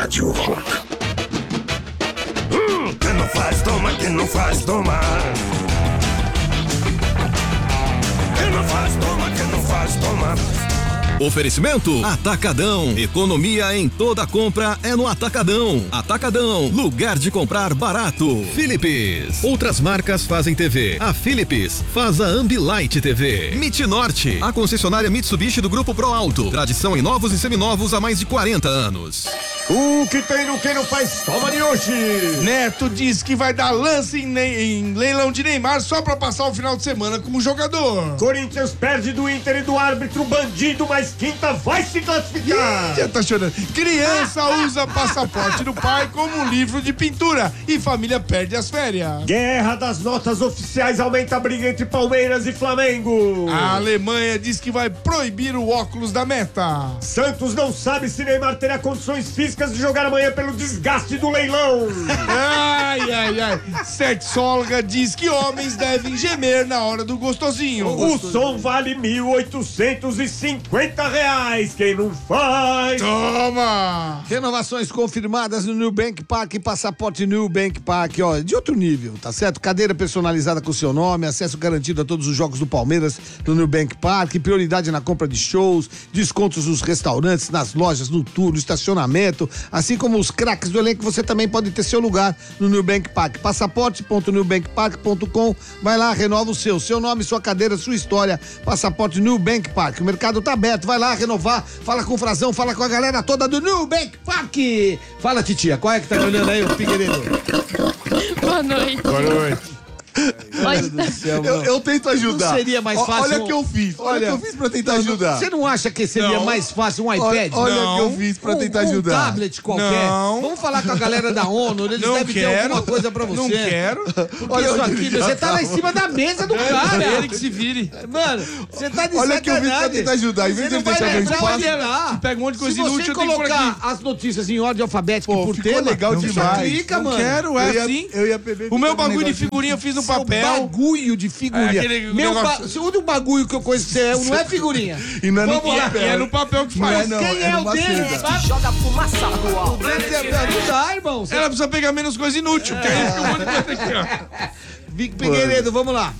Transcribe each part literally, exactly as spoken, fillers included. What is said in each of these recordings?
Rádio Rock. Hum, quem não faz, toma, quem não faz, toma. Quem não faz, toma, quem não faz, toma. Oferecimento Atacadão. Economia em toda compra é no Atacadão. Atacadão, lugar de comprar barato. Philips. Outras marcas fazem T V. A Philips faz a Ambilight T V. Mitnorte, a concessionária Mitsubishi do Grupo Pro Alto. Tradição em novos e seminovos há mais de quarenta anos. O que tem no que não faz, toma de hoje. Neto diz que vai dar lance em, em leilão de Neymar só pra passar o final de semana como jogador. Corinthians perde do Inter e do árbitro bandido, mas quinta vai se classificar. Ih, já tá chorando. Criança usa passaporte do pai como livro de pintura e família perde as férias. Guerra das notas oficiais aumenta a briga entre Palmeiras e Flamengo. A Alemanha diz que vai proibir o óculos da Meta. Santos não sabe se Neymar terá condições físicas de jogar amanhã pelo desgaste do leilão. Ai, ai, ai. Sexóloga diz que homens devem gemer na hora do gostosinho. O gostosinho. Som vale mil oitocentos e cinquenta reais. Quem não faz? Toma! Renovações confirmadas no New Bank Park, passaporte New Bank Park, ó, de outro nível, tá certo? Cadeira personalizada com seu nome, acesso garantido a todos os jogos do Palmeiras no New Bank Park, prioridade na compra de shows, descontos nos restaurantes, nas lojas, no tour, no estacionamento, assim como os craques do elenco, você também pode ter seu lugar no New Bank Park. passaporte ponto new bank park ponto com, vai lá, renova o seu, seu nome, sua cadeira, sua história, passaporte New Bank Park. O mercado tá aberto, vai lá renovar, fala com o Frazão, fala com a galera toda do New Bank Park. Fala, titia, qual é que tá me olhando aí, o Figueiredo? Boa noite. Boa noite. Ai, do céu, eu, eu tento ajudar. Não seria mais fácil? Olha o que eu fiz. Olha o que eu fiz pra tentar não, ajudar. Você não acha que seria não. mais fácil um iPad? Olha Não. o que eu fiz pra um, tentar um ajudar. Um tablet qualquer. Não. Vamos falar com a galera da ONU, eles Não devem quero. ter alguma coisa pra você. Não quero. Porque Olha isso onde aqui, ele já você tá tá. lá em cima da mesa do cara. Ele que se vire. Mano, você tá de Olha o que eu fiz pra sacanagem. tentar ajudar. Em vez Você de não vai deixar meu lembrar espaço. onde é lá. Pega um monte de coisa Se você inútil, eu tenho por colocar aqui. as notícias em ordem alfabética Pô, por ficou tema, legal você demais. clica, Não mano. quero, é Eu ia- assim. eu ia beber O meu com bagulho de negócio de- figurinha eu fiz no Seu papel. bagulho de figurinha. É, aquele Meu negócio- ba... Se o do bagulho que eu conheço é, não é figurinha. E não é no Vamos lá. papel. E é no papel que Não é faz. não, Quem é, é o numa dele? seda. Vai- Joga fumaça pro alto. Não dá, irmão. Você... Ela precisa pegar menos coisa inútil, que é isso que um monte de coisa aqui, ó. Vic Figueiredo, vamos lá.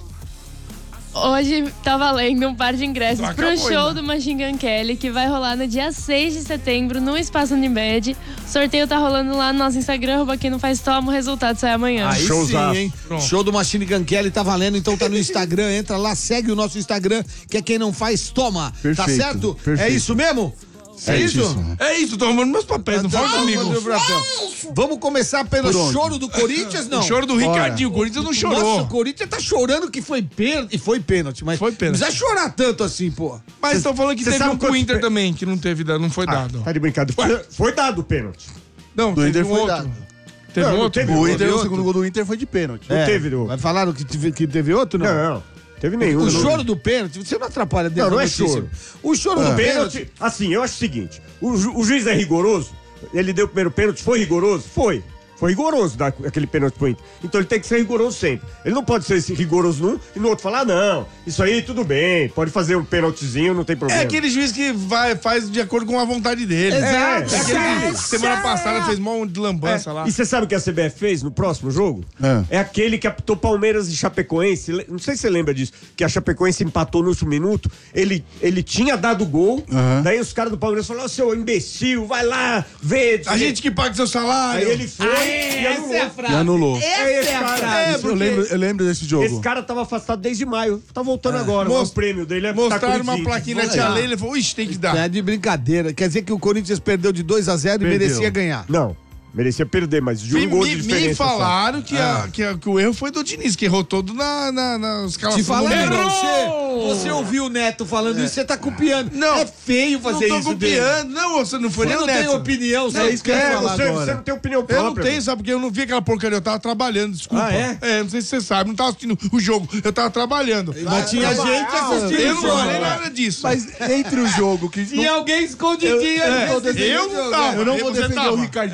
Hoje tá valendo um par de ingressos Então pro acabou show ainda. do Machine Gun Kelly, que vai rolar no dia seis de setembro, no Espaço Unimed. O sorteio tá rolando lá no nosso Instagram, arroba quem não faz toma, o resultado sai amanhã. Aí Showzaço. sim, hein? Pronto. Show do Machine Gun Kelly tá valendo, então tá no Instagram, entra lá, segue o nosso Instagram, que é quem não faz, toma. Tá Perfeito, certo? perfeito. É isso mesmo? É isso? Certíssimo. É isso, tô arrumando meus papéis, não fala Tá, comigo. vamos, Gabriel. Vamos começar pelo Por onde? choro do Corinthians, não? O choro do Ricardinho, o Corinthians não chorou. Nossa, o Corinthians tá chorando que foi pênalti. E foi pênalti, mas Foi pênalti. não precisa chorar tanto assim, pô. Mas estão falando que Cê teve sabe um com o quantos Inter pe- também, que não teve, não foi Ah, dado. tá de brincadeira. Foi, foi dado o pênalti. Não, Do teve Inter um foi outro. dado. Teve Não, não outro? teve O outro. Inter, o outro. segundo gol do Inter foi de pênalti. Não É, teve do... Mas falaram que teve, que teve outro, não? Não, não. Teve nenhum. O não. choro do pênalti, você não atrapalha dentro Não, não da é notícia. choro. O choro do pênalti... Pênalti, assim, eu acho o seguinte, o, ju- o juiz é rigoroso, ele deu o primeiro pênalti, foi rigoroso? Foi. Foi rigoroso dar aquele pênalti pro Inter. Então ele tem que ser rigoroso sempre. Ele não pode ser esse rigoroso num e no outro falar, ah, não, isso aí tudo bem, pode fazer um pênaltizinho, não tem É problema. aquele juiz que vai, faz de acordo com a vontade dele. Exato. É aquele que É. semana passada fez mão de lambança É. lá. E você sabe o que a C B F fez no próximo jogo? É. É aquele que apitou Palmeiras e Chapecoense. Le- Não sei se você lembra disso. Que a Chapecoense empatou no último minuto. Ele, ele tinha dado gol. Uhum. Daí os caras do Palmeiras falaram: "Ô, seu imbecil, vai lá, vê. A gente que paga seu salário. Aí ele foi e anulou. E anulou. Essa é a frase. É, eu, lembro, eu lembro desse jogo. Esse cara tava afastado desde maio. Tá voltando agora. Most- O prêmio dele é Mostraram tá com uma o plaquinha na Vamos tia lá. Leila e falou, ixi, tem que dar. É de brincadeira. Quer dizer que o Corinthians perdeu de dois a zero e Perdeu. merecia ganhar. Não, merecia perder, mas de um Me, gol de me- diferença. me só. falaram que, a- que, a- que o erro foi do Diniz, que errou todo na, na, na escalação. Te falando, do não, Errou! você, você ouviu o Neto falando isso, você tá copiando. Não. É feio fazer Não tô isso dele. copiando. Não, você não foi Você nem não o tem Neto. opinião, você É isso que eu ia É, falar você, agora. você não tem opinião Eu própria. não tenho, sabe? Porque eu não vi aquela porcaria. Eu tava trabalhando, desculpa. Ah, é? É, não sei se você sabe. Não tava assistindo o jogo. Eu tava trabalhando. Mas tinha gente assistindo Eu o não jogo. falei nada disso. Mas entre o jogo que... Tinha alguém escondidinho eu, ali. não tô defendendo- eu não tava. eu não Eu- vou você defender tava. o Ricardinho, É. mas entre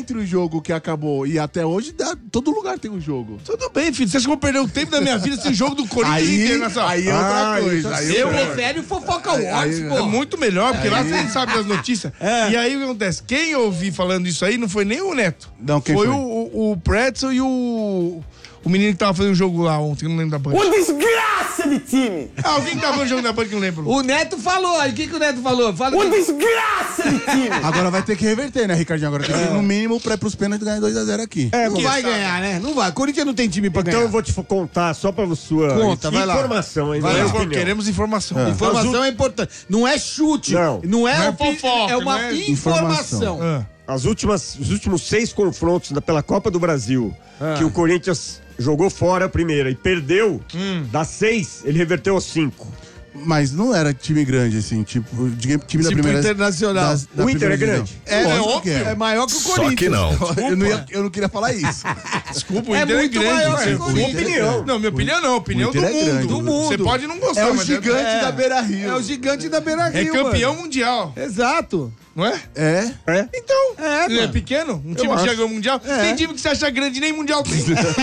entre o jogo que acabou e até hoje, dá, todo lugar tem um jogo. Tudo bem, filho. Vocês vão perder o tempo da minha vida esse jogo do Corinthians Aí, Internacional. aí é outra Ah, coisa. então Aí Eu outra- prefiro Fofoca Aí- Wars, aí- pô. É muito melhor, porque lá você sabe das notícias. E aí o que acontece? Quem eu ouvi falando isso aí não foi nem o Neto. Não, quem foi? foi? O, o, o Pretzel e o. O menino que tava fazendo o jogo lá ontem, que eu não lembro da banda. Uma desgraça de time. Ah, alguém que tava fazendo o jogo da banda que eu não lembro. O Neto falou. Aí, o que, que o Neto falou? Fala Uma desgraça de time. Agora vai ter que reverter, né, Ricardinho? Agora tem que ir no mínimo pra ir pros pênaltis ganhar dois a zero aqui. É, Não porque- vai ganhar, né? Não vai. Corinthians não tem time pra Então ganhar. eu vou te contar só pra sua Conta, vai lá. informação. Hein, Vai não é lá. opinião. Queremos informação. Informação é importante. Não é chute. Não. Não é, Não é opi- fofoca, é uma não é informação. Ah. As últimas, os últimos seis confrontos da- pela Copa do Brasil, Ah. que o Corinthians jogou fora a primeira e perdeu, Hum. das seis, ele reverteu aos cinco. Mas não era time grande, assim, tipo, de- time da Tipo primeira... Internacional. das- da O Inter primeira é grande. divisão. É, Lógico é, que é maior que o Só Corinthians. que não. Eu não, ia- eu não queria falar isso. Desculpa, o É Inter é, muito grande. maior você- que o sua Corinthians. opinião. Não, minha opinião não. Opinião do Inter é mundo. grande. Do mundo. Você pode não gostar, É o mas gigante é- da Beira Rio. É o gigante da Beira é, Rio. é campeão mano. mundial, Exato. não é? É. É? Então, É, ele é mano. pequeno? Um time que acho. já ganhou mundial? É. Tem time que você acha grande nem mundial tem.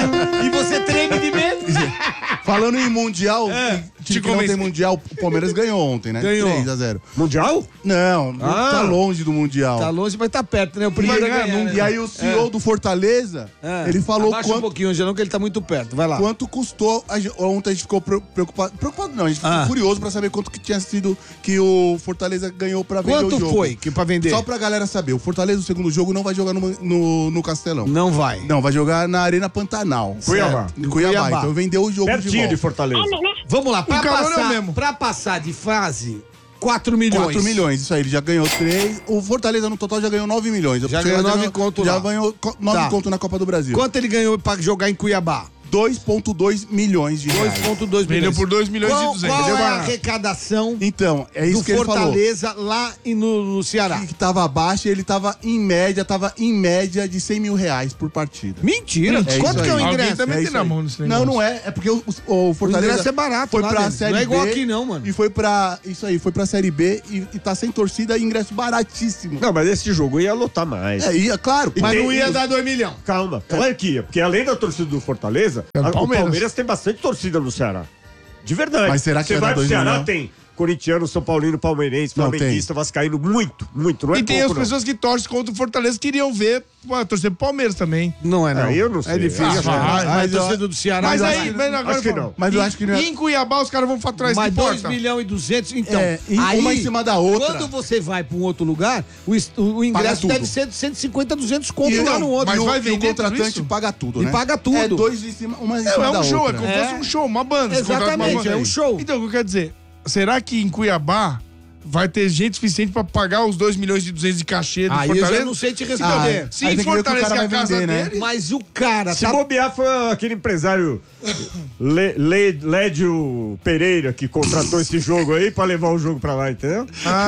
E você treme de medo? Falando em Mundial, É, time te que não convenci. tem Mundial, o Palmeiras ganhou ontem, né? Ganhou. três a zero. Mundial? Não, Ah. tá longe do Mundial. Tá longe, mas tá perto, né? O primeiro Vai a ganhar ganhar, nunca. né? E aí o C E O do Fortaleza, É. ele falou Abaixa um quanto, pouquinho, Angelão, que ele tá muito perto. Vai lá. quanto custou. A gente- ontem a gente ficou pre- preocupado. Preocupado não, a gente ficou Ah. curioso pra saber quanto que tinha sido que o Fortaleza ganhou pra vender Quanto o jogo. foi que pra vender? Só pra galera saber, o Fortaleza no segundo jogo não vai jogar no, no, no Castelão. Não vai. Não, vai jogar na Arena Pantanal. Cuiabá. Em Cuiabá. Cuiabá. Então vendeu o jogo de Pertinho volta. de Fortaleza. Vamos lá, pra O calor é o passar, mesmo. pra passar de fase, quatro milhões. quatro milhões, isso aí, ele já ganhou três. O Fortaleza no total já ganhou nove milhões. Já ganhou nove conto Já lá. ganhou co- nove Tá. conto na Copa do Brasil. Quanto ele ganhou pra jogar em Cuiabá? dois vírgula dois milhões de reais. dois vírgula dois Vendeu milhões. por dois milhões e Qual, duzentos. qual é Deu a barato. arrecadação Então, é isso do que ele falou. Fortaleza lá e no, no Ceará? Que tava abaixo, ele tava em média, tava em média de cem mil reais por partida. Mentira. É Quanto isso que é o aí. Alguém ingresso? tá É metendo isso a aí. mão nesse Não, negócio. não é. É porque o, o Fortaleza ingresso é barato foi lá pra dentro. Série Não é igual B aqui não, mano. E foi pra, isso aí, foi pra Série B e, e tá sem torcida e ingresso baratíssimo. Não, mas esse jogo ia lotar mais. É, ia, claro. E Mas tem- não ia e- dar dois milhões. Calma, claro que ia. Porque além da torcida do Fortaleza, É do a- o Palmeiras. Palmeiras tem bastante torcida no Ceará. De verdade. Mas será que Você vai vai dar pro dois Ceará, milhões? tem corintiano, São Paulino, palmeirense, Não, flamenguista, vascaíno, muito, muito. Não é E tem pouco, as não. pessoas que torcem contra o Fortaleza que queriam ver, pô, torcer pro Palmeiras também. Não é, não. Aí eu não sei. É difícil. Ah, achar. vai, Ah, mas a eu- torcida do Ceará. Mas vai- aí, mas agora acho que fala, não. Mas eu e- acho que não é- E em Cuiabá os caras vão faturar isso Mais que dois importa. milhões e duzentos. Então, É, e aí, uma em cima da outra. Quando você vai pra um outro lugar, o, est- o Paga ingresso tudo. deve ser de cento e cinquenta, duzentos conto E lá não, no outro. mas e o, vai e o vender tudo contratante isso? paga tudo, E né? paga tudo. É dois em cima, uma em cima É, é da um show, outra. é como se É. fosse um show, uma banda. você contrata uma Exatamente, banda. é um show. Então, o que eu quero dizer, será que em Cuiabá vai ter gente suficiente pra pagar os dois milhões e duzentos de cachê do Aí eu Fortaleza? já não sei te Ah, responder. Se aí tem que ver o que o Fortaleza cara que é a vai casa vender, né? dele... Mas o cara Se tá... bobear, foi aquele empresário Le, Le, Lédio Pereira que contratou esse jogo aí pra levar o jogo pra lá, entendeu?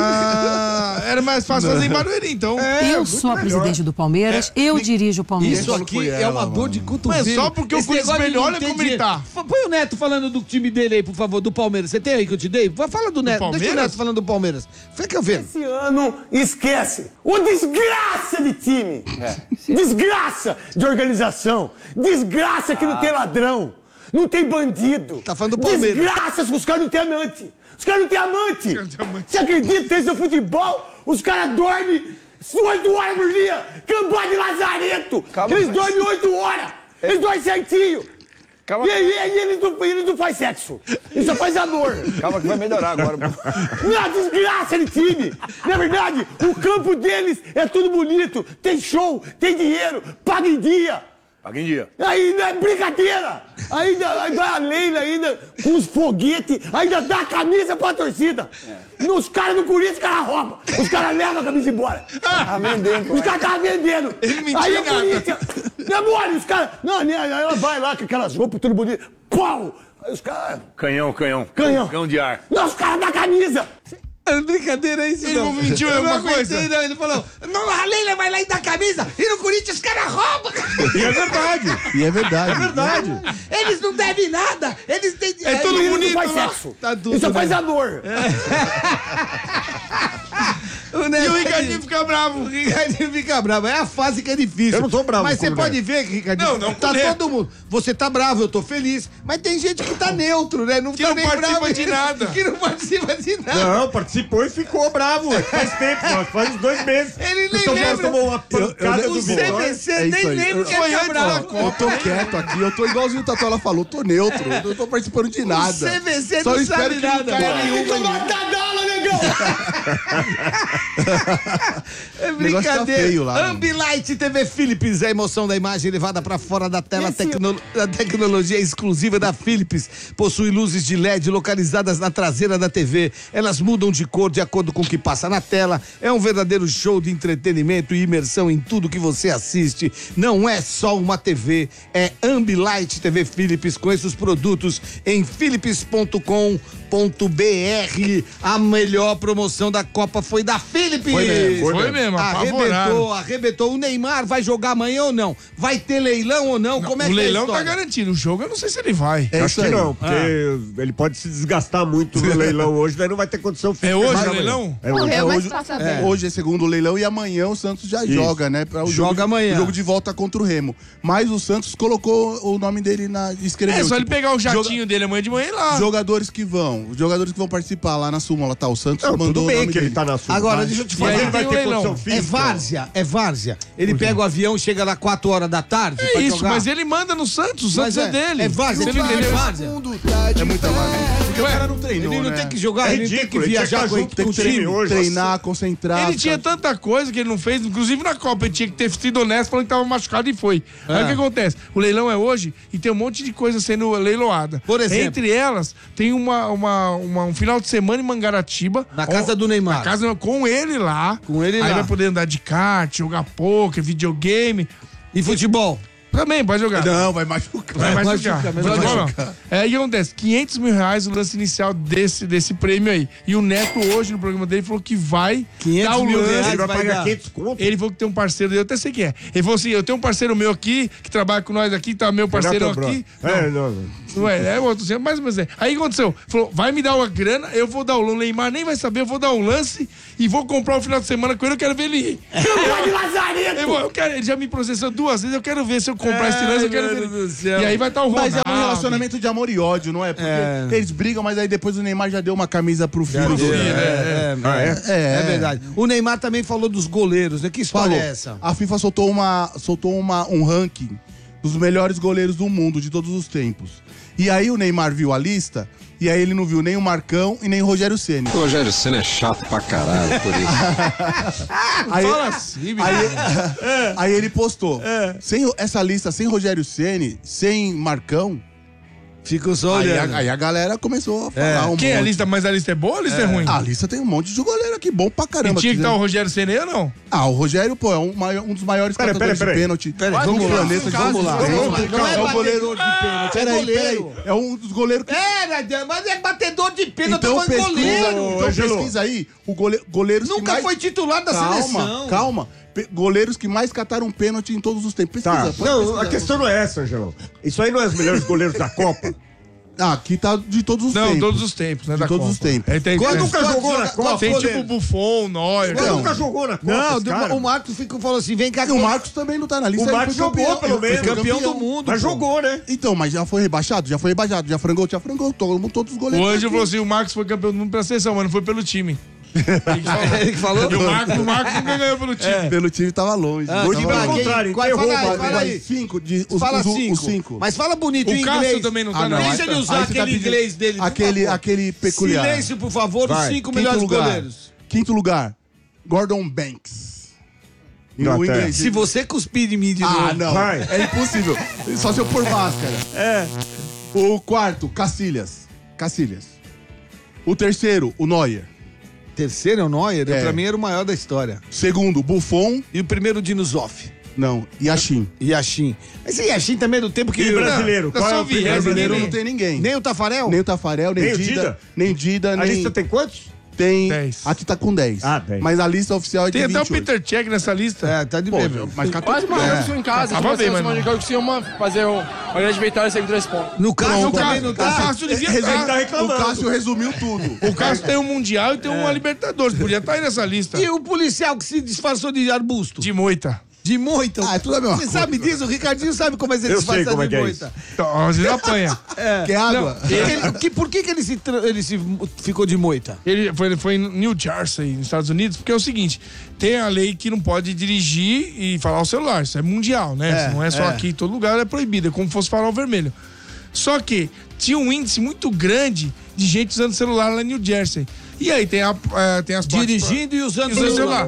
Ah, era mais fácil fazer em Barueri, então. Eu sou a presidente do Palmeiras, eu dirijo o Palmeiras. Isso aqui é uma dor de cotovelo. Mas só porque o Esse Corinthians negócio de perdeu, não olha ter como ele dinheiro. tá. F- Põe o Neto falando do time dele aí, por favor, do Palmeiras. Você tem aí que eu te dei? Vai, Fala do Neto. Deixa o Palmeiras? Neto falando do Palmeiras. Fica eu vendo. Esse ano, esquece. Uma desgraça de time. Desgraça de organização. Desgraça que não tem ladrão. Não tem bandido. Tá falando do Palmeiras. Desgraça que os caras não têm amante. Os caras não têm amante. não têm amante. Você acredita nisso no futebol? Os caras dormem oito horas por dia. Cambá de lazareto. Eles dormem oito horas. Eles dormem certinho. E aí, e aí eles, não, eles não fazem sexo. Eles só fazem amor. Calma que vai melhorar agora. Não, desgraça de time! Na verdade, o campo deles é tudo bonito, tem show, tem dinheiro, paga em dia. Paga em dia. Aí não é brincadeira! Ainda aí vai a Leila ainda com os foguetes, ainda dá a camisa pra torcida. Os caras do Corinthians, os caras roubam. Os caras levam a camisa embora. Tá vendendo. Os caras estavam vendendo. Ele mentiu Aí o nada. Corinthians. Demora, os caras. Não, né, aí ela vai lá com aquelas roupas tudo bonitas. Pau! Aí os caras. Canhão, canhão. Canhão. Canhão de ar. Não, os caras da camisa. É brincadeira isso, Ele não. não mentiu em Eu alguma não aguentei, coisa? não. Ele falou, não, a Leila vai lá e dá camisa, e no Corinthians os caras roubam. E é verdade. E é verdade. É verdade. Eles não devem nada, eles têm... É tudo Eles bonito não faz lá. sexo. Tá tudo, Eles só né? faz amor. O E o Ricardinho fica bravo. O Ricardinho fica bravo. É a fase que é difícil. Eu não tô bravo Mas com você o pode Neto. ver, Ricardinho, Não, não tá com o Neto. todo mundo. Você tá bravo, eu tô feliz. Mas tem gente que tá neutro, né? Não Que tá não nem participa bravo. de nada. Que não participa de nada. Não, participou e ficou bravo. ué. Faz tempo, ó, faz uns dois meses. Ele O nem São Paulo lembra. tomou uma pancada O do Vitória. C V C É nem isso aí. lembra que Foi ele tá antes da bravo. Copa. Eu tô quieto aqui, eu tô igualzinho o Tatola falou, tô neutro, eu não tô participando de nada. O C V C Só não espero sabe que nada. não caia mano. nenhuma em mim. Mortadela, negão! É negócio tá brincadeira. feio lá, mano. Ambilight T V Philips, a emoção da imagem levada pra fora da tela. Tecno... A tecnologia exclusiva da Philips possui luzes de L E D localizadas na traseira da T V. Elas mudam de cor de acordo com o que passa na tela. É um verdadeiro show de entretenimento e imersão em tudo que você assiste. Não é só uma T V, é Ambilight T V Philips. Conheça os produtos em philips ponto com ponto br. A melhor promoção da Copa foi da Philips. Foi mesmo, Foi mesmo, apavorado. Arrebentou, arrebentou. O Neymar vai jogar amanhã ou não? Vai ter leilão ou não? Como é O que é a leilão tá história? garantido. O jogo eu não sei se ele vai. É Acho isso que aí. não, porque ele pode se desgastar muito no leilão hoje, daí não vai ter condição física. É hoje Mas o amanhã. leilão? É hoje. Morreu, mas hoje- passa É, bem. hoje é segundo leilão e amanhã o Santos já Isso. joga, né? Pra o Joga jogo, amanhã. O jogo de volta contra o Remo. Mas o Santos colocou o nome dele na. Escreveu. É só ele tipo, pegar o jatinho joga- dele amanhã de manhã e ir lá. Jogadores que vão, os jogadores que vão participar lá na súmula, tá? O Santos Não, mandou tudo o bem nome que ele dele. tá na sua. Agora, deixa eu te E falar. aí Mas ele vai tem o ter leilão. condição É física. várzea, é várzea. Ele pega o avião, chega lá quatro horas da tarde. É pra isso, jogar. mas ele manda no Santos, o Santos Mas é, dele. É várzea, Você ele não é entendeu? várzea. É muita vaga. Porque o cara não treinou, Ele não né? tem que jogar, É ele tem que ridículo, ele tinha que viajar estar com, junto com com o o time time. hoje. Treinar, concentrar. Ele tinha tanta coisa que ele não fez, inclusive na Copa, ele tinha que ter sido honesto falando que tava machucado e foi. Aí o que acontece? O leilão é hoje e tem um monte de coisa sendo leiloada. Por exemplo? Entre elas, tem uma, uma, uma- um final de semana em Mangaratiba. Na casa do Neymar. Na casa com ele lá. Com ele Aí lá. vai poder andar de kart, jogar poker, videogame. E futebol? Também pode jogar. Não, vai machucar. Vai Vai machucar. machucar, vai Futebol não. machucar. É, e o que acontece? quinhentos mil reais o lance inicial desse, desse prêmio aí. E o Neto hoje, no programa dele, falou que vai quinhentos dar o mil lance. reais Ele vai vai pagar dar. quinhentos conto. Ele falou que tem um parceiro dele, eu até sei quem é. Ele falou assim: eu tenho um parceiro meu aqui, que trabalha com nós aqui, tá meu parceiro Renato aqui. Brown. É, Não, não, não. não é, é outro, assim, mais ou menos é. Aí o que aconteceu? Falou: vai me dar uma grana, eu vou dar o lance. O Neymar nem vai saber, eu vou dar um lance e vou comprar o final de semana com ele, eu quero ver ele rir. Cambá de Lazareto! Eu, vou- eu quero, ele já me processou duas vezes, eu quero ver se eu comprar esse lance, eu quero ver. Meu Deus do céu. E aí vai estar o Ronaldo. Mas é um relacionamento de amor e ódio, não é? Porque É. eles brigam, mas aí depois o Neymar já deu uma camisa pro filho. É, dele. é, Ah, é? é, é verdade. O Neymar também falou dos goleiros, né? Que história Falou. é essa? A FIFA soltou, uma, soltou uma, um ranking dos melhores goleiros do mundo de todos os tempos. E aí o Neymar viu a lista, e aí ele não viu nem o Marcão e nem o Rogério Ceni. O Rogério Ceni é chato pra caralho, por isso. Aí, Fala assim, meu. aí, aí ele postou. Sem o- essa lista, sem Rogério Ceni, sem Marcão, Fico só aí olhando. a, aí a galera começou a falar um Quem é a monte. lista? Mas a lista é boa ou a lista é, ruim? A lista tem um monte de goleiro aqui, bom pra E caramba. tinha que estar o Quiser- Rogério Ceni ou não? Ah, o Rogério, pô, é um, maior- um dos maiores Pera, catadores pera, de pera. pênalti. Pera, do vamos lá, planeta de vamos lá, todos os vamos tempos. lá. Não é É um goleiro... batedor de pênalti, é Peraí, goleiro. peraí. É um dos goleiros que... É, mas é batedor de pênalti, Então eu tô falando pesquisa, goleiro. então Ângelo. pesquisa aí, o gole, goleiros que Nunca mais... foi titular da calma, seleção. Calma, Pe- goleiros que mais cataram pênalti em todos os tempos. Pesquisa, Tá. pode Não, pesquisar. a questão não é essa, Angelão. Isso aí não é os melhores goleiros da Copa. Ah, aqui tá de todos os Não, tempos. todos os tempos, né? De da todos Copa. os tempos. Ele tem, Quando tem, nunca jogou na quantos Copa? tem goleiros? tipo Buffon, Neuer. Ele Não. nunca jogou na Copa. Não, esse do- cara. o Marcos ficou, falou assim: vem cá, E o Marcos também não tá na lista. O ele Marcos foi jogou, campeão, pelo ele foi menos. campeão do mundo. Mas pô. jogou, né? Então, mas já foi rebaixado? Já foi rebaixado, já frangou, já frangou. Todo mundo, todos os O goleiros. Ângelo aqui. falou assim: o Marcos foi campeão do mundo pela seleção, mas não foi pelo time. Ele que falou? E o Marcos, o Marcos nunca ganhou pelo time. Pelo time tava longe. Ah, Hoje, então pelo vai, quem- contrário, qual- enterrou fala aí, o fala bagulho. aí. Cinco, de, os, Fala os, os cinco. cinco. Mas fala bonito O em Cássio inglês. também não tá Ah, na não, Deixa lista. ele usar Aí você tá aquele pedindo- inglês dele, por Aquele, favor. aquele peculiar. Silêncio, por favor, os Vai. cinco Quinto melhores lugar. goleiros. Quinto lugar, Gordon Banks. E no Inglaterra. inglês. Se você cuspir de mim de Ah, novo. não. Vai. É impossível. Só se eu pôr máscara. É. O quarto, Cacilhas. Cacilhas. O terceiro, o Neuer. Terceiro é o Neuer, É. pra mim era o maior da história. Segundo, Buffon. E o primeiro, o Dinosoff. Não, Yashin. Yashin. Mas esse Yashin também é do tempo que... E brasileiro? Não, Qual é o Soviético, primeiro Brasileiro brasileiro? não tem ninguém. Nem o Tafarel? Nem o Tafarel, nem Nem o o Dida. Dida? Nem Dida, A nem... lista tem quantos? Tem. dez. Aqui tá com dez. Ah, dez. Mas a lista oficial é de Tem até o vinte e oito. Peter Check nessa lista. É, tá de Pô, bem, meu. mas cá Quase tá uma é. isso em casa. Tava bem, mas não. Eu costuma fazer um- uma grande vitória sempre três pontos. No caso, Não, o também Cássio- não o tá. Cássio devia Ele estar. tá O reclamando. Cássio resumiu tudo. O Cássio tem um Mundial e tem uma Libertadores. Podia estar aí nessa lista. E o policial que se disfarçou de arbusto? De moita. De moita. Ah, é tudo a mesma Você coisa. sabe disso? O Ricardinho sabe como é que ele Eu disfarça sei como de é que é moita. Então, às vezes apanha. Quer água? Por que ele- que- por que, que ele, se, tra- ele se ficou de moita? Ele foi, ele foi em New Jersey, nos Estados Unidos, porque é o seguinte: tem a lei que não pode dirigir e falar o celular. Isso é mundial, né? É, Isso não é só é. aqui, em todo lugar é proibido, é como se fosse farol vermelho. Só que tinha um índice muito grande de gente usando celular lá em New Jersey. E aí tem, a, eh, tem as placas Dirigindo e usando pra- usando o celular.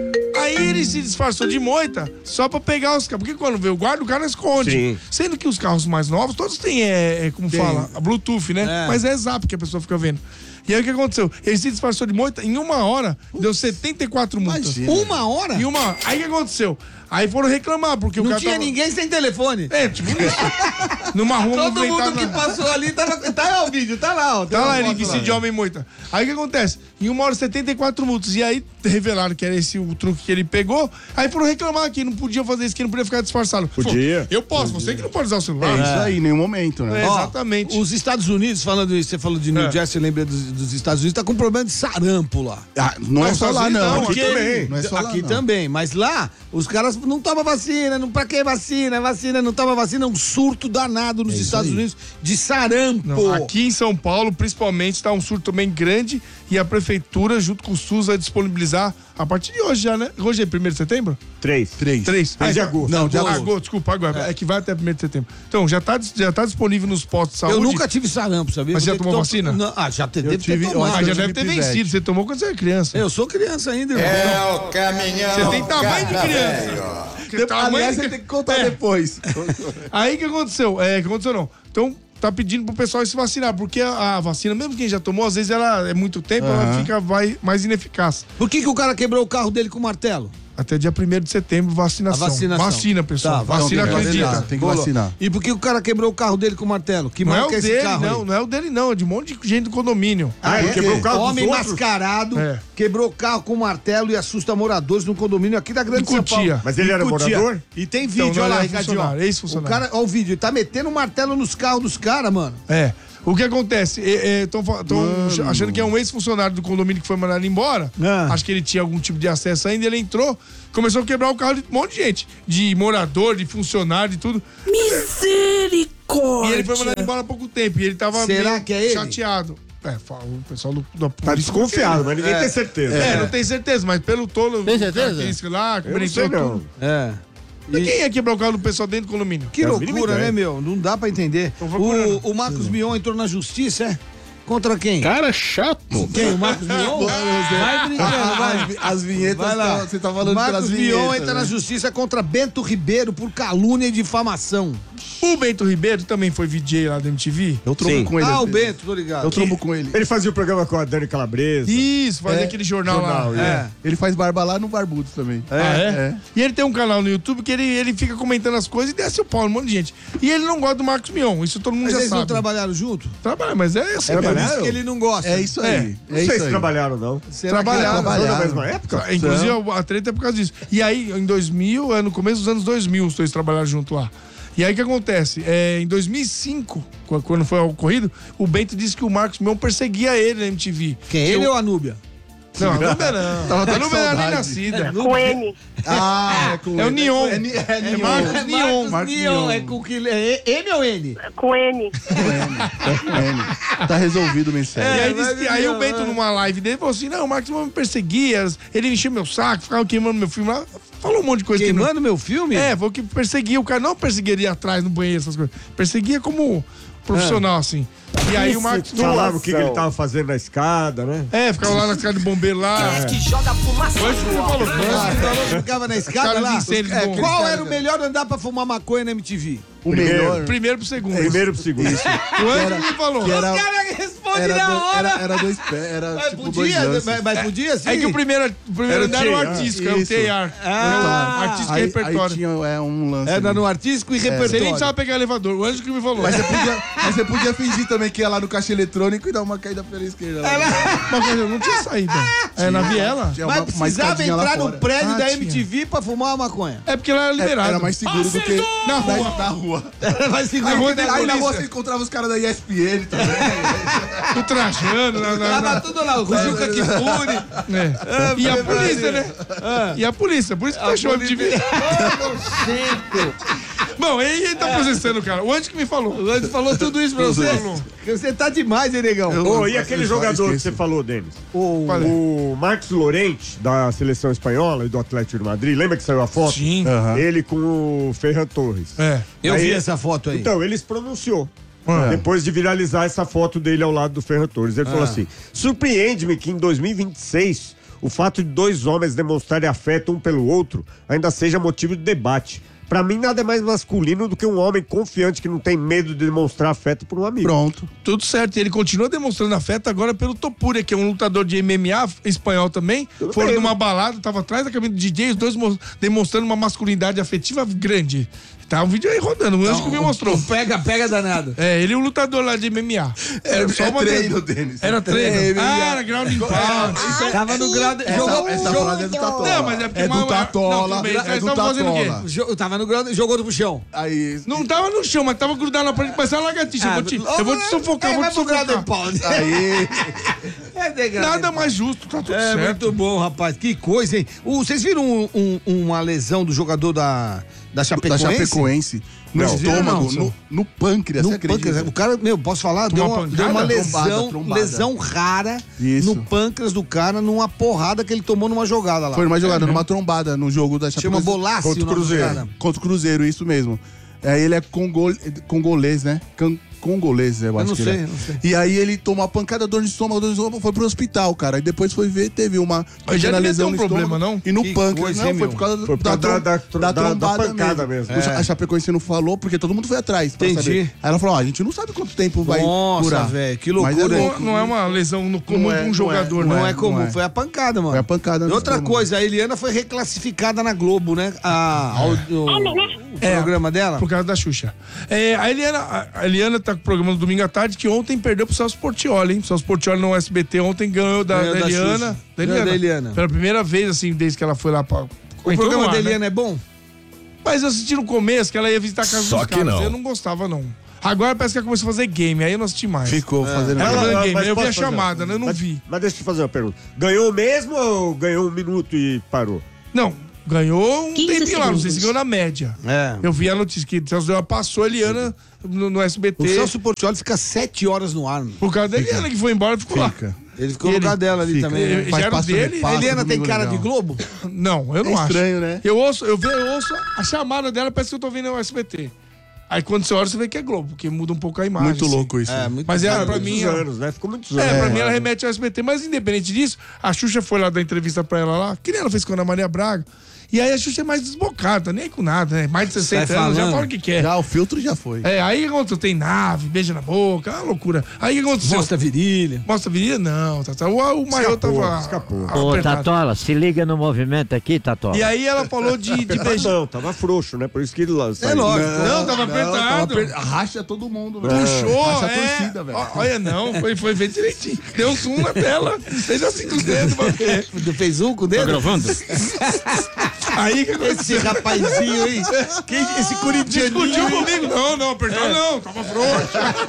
Aí ele se disfarçou de moita só pra pegar os carros. Porque quando vê o guarda, o cara esconde. Sim. Sendo que os carros mais novos, todos têm, é, é, como Tem. fala, a Bluetooth, né? É. Mas é zap que a pessoa fica vendo. E aí o que aconteceu? Ele se disfarçou de moita, em uma hora, deu setenta e quatro multas. Imagina. Uma hora? Em uma hora. Aí o que aconteceu? Aí foram reclamar, porque o Não cara tinha tava... ninguém sem telefone. É, tipo isso. Numa rua Todo mundo movimentada. que passou ali tava. Tá lá o vídeo, tá lá, ó. Tem Tá uma lá ele foto vestido de homem moita. Aí o que acontece? Em uma hora setenta e quatro multas. E aí revelaram que era esse o truque que ele pegou. Aí foram reclamar que não podia fazer isso, que não podia ficar disfarçado. Podia. Pô, eu posso, você que não pode usar o celular. É isso aí, em nenhum momento, né? É, Ó, exatamente. Os Estados Unidos, falando isso, você falou de New É. Jersey, lembra dos, dos Estados Unidos, tá com problema de sarampo lá. Ah, não é Não, só lá, sozinho não. não, Aqui aqui também. Não é só lá, Aqui não. também, mas lá os caras não tomam vacina, não, pra que vacina? Vacina, não toma vacina, é um surto danado nos Estados Unidos de sarampo. Não, aqui em São Paulo, principalmente, está um surto bem grande e a prefeitura, junto com o SUS, vai disponibilizar a partir de hoje já, né? Hoje é primeiro de setembro? Três. Três. Três. Três de Ah, agosto. Não, de Ah, agosto. agosto, desculpa, agora. É. que vai até primeiro de setembro. Então, já está já tá disponível nos postos de saúde. Eu nunca tive sarampo, sabia? Mas já Porque tomou tô- vacina? Não, ah, já te, Eu deve tive- ter eu tomado. acho Mas já eu deve tive ter pivete. vencido. Você tomou quando você era criança. Eu sou criança ainda, irmão. É o caminhão. Você tem tamanho de criança. Que tamanho Aliás, de- você tem que contar É. depois. Aí o que aconteceu? É, que aconteceu não. Então, tá pedindo pro pessoal se vacinar, porque a, a vacina, mesmo quem já tomou, às vezes ela é muito tempo, ela Aham. fica vai, mais ineficaz. Por que, que o cara quebrou o carro dele com martelo? Até dia primeiro de setembro, vacinação. A vacinação. Vacina, pessoal. Tá, vacina Não, tem que acredita. vacinar, Tem que Bolou. vacinar. E por que o cara quebrou o carro dele com martelo? Que Não é marca o esse dele, carro não. aí? Não é o dele, não. É de um monte de gente do condomínio. Ah, ele é? quebrou o carro dos Homem outros? mascarado É. quebrou o carro com martelo e assusta moradores no condomínio aqui da Grande Em São Paulo. Cotia. Mas ele era Em Cotia. morador? E tem Então, vídeo, não, olha lá, ele é Ricardinho. ó. funcionário, ex-funcionário. O cara, ó o vídeo, ele tá metendo martelo nos carros dos caras, mano. É. O que acontece? Estão achando que é um ex-funcionário do condomínio que foi mandado embora. Ah. Acho que ele tinha algum tipo de acesso ainda. Ele entrou, começou a quebrar o carro de um monte de gente. De morador, de funcionário, de tudo. Misericórdia! E ele foi mandado embora há pouco tempo. E ele tava Será meio que é ele? chateado. É, fala, o pessoal do, da Tá desconfiado, mas ninguém tem certeza. É, não tem certeza, mas pelo tolo. Tem certeza? característica lá, que Eu não sei, entrou não. tudo. É. Mas quem ia quebrar o carro do pessoal dentro do condomínio? Que É a mínima loucura, ideia. né, meu? Não dá pra entender. Tô procurando. O, o Marcos Mion entrou na justiça, é? Contra quem? Cara chato. Quem? O Marcos Mion? Vai brincando, vai. As vinhetas, Vai lá. tão- você tá falando Marcos pelas Mion vinhetas. entra né? na justiça contra Bento Ribeiro por calúnia e difamação. O Bento Ribeiro também foi V J lá da M T V. Eu trombo Sim. com ele. Ah, às o vezes. Bento, tô ligado. Eu trombo com ele. Ele fazia o programa com a Dani Calabresa. Isso, fazer É, aquele jornal, jornal, lá. é. Ele faz barba lá no Barbudos também. Ah, é? É. E ele tem um canal no YouTube que ele, ele fica comentando as coisas e desce o pau, um monte de gente. E ele não gosta do Marcos Mion, isso todo mundo Mas já eles não sabe. trabalharam junto? Trabalha, mas é assim Era mesmo. trabalhar? Diz que ele não gosta. É isso aí. Não É sei isso se aí. trabalharam, não. Será que Trabalharam. ele- Foi na Trabalharam. mesma época? Inclusive, a treta é por causa disso. E aí, em dois mil, é no começo dos anos dois mil, os dois trabalharam junto lá. E aí, o que acontece? É, em dois mil e cinco, qu- quando foi ocorrido, o Bento disse que o Marcos Mion perseguia ele na M T V. Quem? Que Ele o- ou a Núbia? Não, a Núbia não. Tava A com Núbia era nem saudade. nascida. Com N. Ah, é com É o ele. Neon. É, Ni- é É Neon. Marcos Mion. Marcos Mion. É com que... É M ou N? Com N. É, tá resolvido o E mistério. aí, vai disse que- aí Mion, o Bento, é. numa live dele, falou assim: não, o Marcos Mion me perseguia, ele enchia meu saco, ficava queimando meu filme lá. Falou um monte de coisa que Queimando não. meu filme? É, falou que perseguia, o cara não perseguiria atrás no banheiro, essas coisas. Perseguia como profissional, assim. E aí o Marcos. Falava o que, que ele tava fazendo na escada, né? É, ficava lá na escada de bombeiro lá. É. Que joga fumaça. Foi isso que ele falou. Ah, ficava na escada Cara de lá? incêndio É, bom. qual era o melhor andar pra fumar maconha na M T V? O Primeiro. melhor. Primeiro pro segundo. Primeiro pro segundo. O Anjo me falou. que era- Os caras respondem responde era, na do- hora. era, era dois pés, era Mas tipo podia, dois lances. mas, mas podia sim. É que o primeiro, o primeiro Era o andar era o T A R. artístico, é o Isso. T A R. Ah. Era o artístico e Aí, aí repertório. tinha é, um lance. Era ali. no artístico e Você nem repertório. precisava pegar elevador, o anjo que me falou. Mas você, podia, mas você podia fingir também que ia lá no caixa eletrônico e dar uma caída pela esquerda. Lá. Mas eu não tinha saída. É na viela? Tinha Mas uma- uma precisava escadinha lá entrar no fora. prédio Ah, da tinha. M T V pra fumar uma maconha. É porque ela era Era, liberada. era mais seguro do que Na rua. na rua. Vai segurar Aí, rua aí tem na polícia. rua você encontrava os caras da E S P N também. O trajando. Na, na, Tava na... tudo lá, o Juca Kifuri. É. E a polícia, né? E a polícia, por isso que fechou a M T V. Bom, aí ele tá processando, cara. O anjo que me falou. O Andy falou tudo isso pra você. Você tá demais, hein, negão? Eu- Ô, e eu- aquele eu jogador que esqueço. você falou, Denis? O, Qual é? o Marcos Llorente, da seleção espanhola e do Atlético de Madrid, lembra que saiu a foto? Sim. Aham. Ele com o Ferran Torres. É. Eu Aí- vi essa foto aí. Então, ele se pronunciou. Ah. Depois de viralizar essa foto dele ao lado do Ferran Torres. Ele falou assim: surpreende-me que em dois mil e vinte e seis o fato de dois homens demonstrarem afeto um pelo outro ainda seja motivo de debate. Pra mim, nada é mais masculino do que um homem confiante que não tem medo de demonstrar afeto por um amigo. Pronto. Tudo certo. E ele continua demonstrando afeto agora pelo Topuria, que é um lutador de M M A espanhol também. Tudo Foram bem, numa balada, tava atrás da cabine do D J, os dois mo- demonstrando uma masculinidade afetiva grande. Tá um vídeo aí rodando, o anjo que me mostrou. Pega, pega danado. É, ele e o lutador lá de M M A. Era Só é uma treino, de- Denis. Era treino. É, ah, era ground and pound. Tava no grau. Essa, Jogou. essa jogou- frase é do Tatola. Não, mas é porque é do uma- Tatola. não, tudo bem, é eles do tavam fazendo o quê? Tatola. jo- Tava no grau, jogou no chão. Aí, Não tava no chão, mas tava grudado na parede, parecia uma lagartixa. eu vou te, eu vou te sufocar, é, eu vou vai te pro grau sufocar. de pau. aí. É de grau Nada de pau. mais justo, tá tudo É certo. muito bom, rapaz. Que coisa, hein? O- Vocês viram um- um- uma lesão do jogador da, da Da Chapecoense? Chapecoense. No Não, estômago, não, no, no pâncreas, No você acredita? pâncreas. O cara, meu, posso falar? Deu Tomou uma, uma deu uma pancada? lesão, Trombada, trombada. lesão rara Isso. no pâncreas do cara, numa porrada que ele tomou numa jogada lá. Foi numa jogada, numa trombada no jogo da Chama Chapecoense. Bolassi Contra o o nome do Cruzeiro. cara. Contra o Cruzeiro, isso mesmo. É, ele é congol, congolês, né? Can- congolês, eu acho não que sei, ele é. não sei. E aí ele tomou uma pancada, dor de estômago, dor de estômago, foi pro hospital, cara. Aí depois foi ver, teve uma Mas já pequena devia lesão ter um no problema, estômago não? E no Que pâncreas. coisa, Não, hein, foi meu? por causa Foi por da, causa trom- da- da- da da trombada pancada mesmo. mesmo. A Chapecoense não falou, porque todo mundo foi atrás pra Entendi. saber. Aí ela falou, ó, a gente não sabe quanto tempo vai Nossa, durar. velho, que Mas loucura, é hein? louco. Não, não é uma lesão no comum Não é, de um não é, jogador, Não, né? é comum, não é. foi a pancada, mano. Foi a pancada E no outra estômago. coisa, a Eliana foi reclassificada na Globo, né? A, ao- o, o É, programa dela. Por causa da Xuxa. É, a, Eliana, a- a Eliana tá com o programa do domingo à tarde, que ontem perdeu pro Celso Portiolli, hein? O Celso Portiolli no S B T ontem ganhou da, Ganhou da da Eliana. Xuxa. Da Ganhou Eliana. da Eliana. Pela primeira vez, assim, desde que ela foi lá pra. O programa da Eliana é bom? Mas eu assisti no começo que ela ia visitar a casa Só dos que caras. não. Eu não gostava, não. Agora parece que ela começou a fazer game, aí eu não assisti mais. Ficou fazendo... Ela- Ela- game, mas eu vi posso a fazer uma- chamada, né? Eu não mas- vi. Mas deixa eu te fazer uma pergunta. Ganhou mesmo ou ganhou um minuto e parou? Não, ganhou um quinze tempinho lá, não sei se segundos. ganhou na média. É. Eu vi a notícia que o Celso Portiolli passou a Eliana no, no S B T. O Celso Portiolli fica sete horas no ar. Mano. Por causa da Eliana que foi embora, ficou lá. Fica. Ele ficou no Ele- lugar dela ali fica. também. Ele- né? já era passo dele, repassa, Eliana tem domingo cara legal. de Globo? Não, eu não É acho. estranho, né? Eu ouço, eu, ve, eu ouço a chamada dela, parece que eu tô vendo o S B T. Aí quando você olha, você vê que é Globo, porque muda um pouco a imagem. Muito assim. louco isso. É, muito Mas ela, Ah, pra muitos mim. ela- anos, né? Ficou muitos É, anos. pra mim ela remete ao S B T, mas independente disso, a Xuxa foi lá dar entrevista pra ela lá, que nem ela fez com a Ana Maria Braga. E aí a Xuxa é mais desbocada, nem com nada, né? Mais de sessenta Sai anos, já falando. fala o que quer. Já o filtro já foi. É, aí quando tem nave, beija na boca, é uma loucura. Aí o que aconteceu? Mostra a virilha. Mostra a virilha? Não, tá, tá. O, o maior Escapou, tava. escapou. Ô, apertado. Tatola, se liga no movimento aqui, Tatola. E aí ela falou de, de beijar. Não, tava frouxo, né? Por isso que ele lá saiu. lógico. Não, tava apertado. aper- Racha todo mundo, né? Puxou, Racha a é. torcida, velho. Ó, Olha, não, foi, foi feito direitinho. Deu um zoom na tela. Fez assim com os dedos pra ver. Fez um com o dedo? gravando? Aí o que Esse aconteceu? rapazinho, hein? Quem, esse corintianinho. Discutiu hein? comigo? Não, não, apertou não, tava frouxo.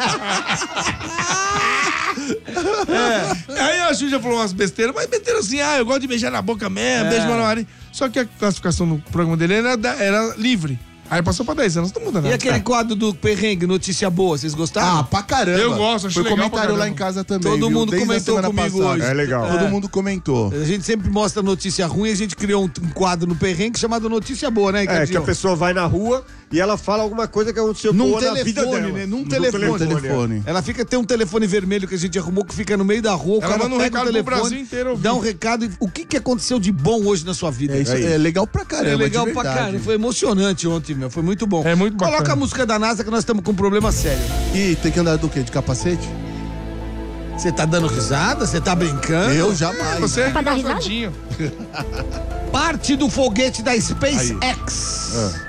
É. Aí a Xuxa falou umas besteiras, mas besteira assim, ah, eu gosto de beijar na boca mesmo, beijo na Maria. Só que a classificação no programa dele era, da- era livre. Aí passou pra dez anos, não muda nada. E aquele quadro do Perrengue, Notícia Boa, vocês gostaram? Ah, pra caramba. Eu gosto, acho Foi legal pra comentário lá caramba. em casa também. Todo viu? mundo Desde a comentou semana comigo passada. hoje. É legal. Todo mundo comentou. A gente sempre mostra notícia ruim, a gente criou um, um quadro no Perrengue chamado Notícia Boa, né, É, Ricardinho? que a pessoa vai na rua e ela fala alguma coisa que aconteceu Num boa na vida telefone, dela. né? Num No telefone. telefone. Ela fica, tem um telefone vermelho que a gente arrumou que fica no meio da rua, o Ela cara manda um pega o recado pro telefone, Brasil inteiro ouvir. dá um recado. e- O que, que aconteceu de bom hoje na sua vida? É, isso, é, legal pra caramba. É legal de pra verdade. caramba. Foi emocionante ontem, meu. Foi muito bom. É muito Coloca bacana. a música da NASA que nós estamos com um problema sério. E tem que andar do quê? De capacete? Você tá dando risada? Você tá brincando? Eu jamais. Você é Pra dar risada? engraçadinho. Parte do foguete da SpaceX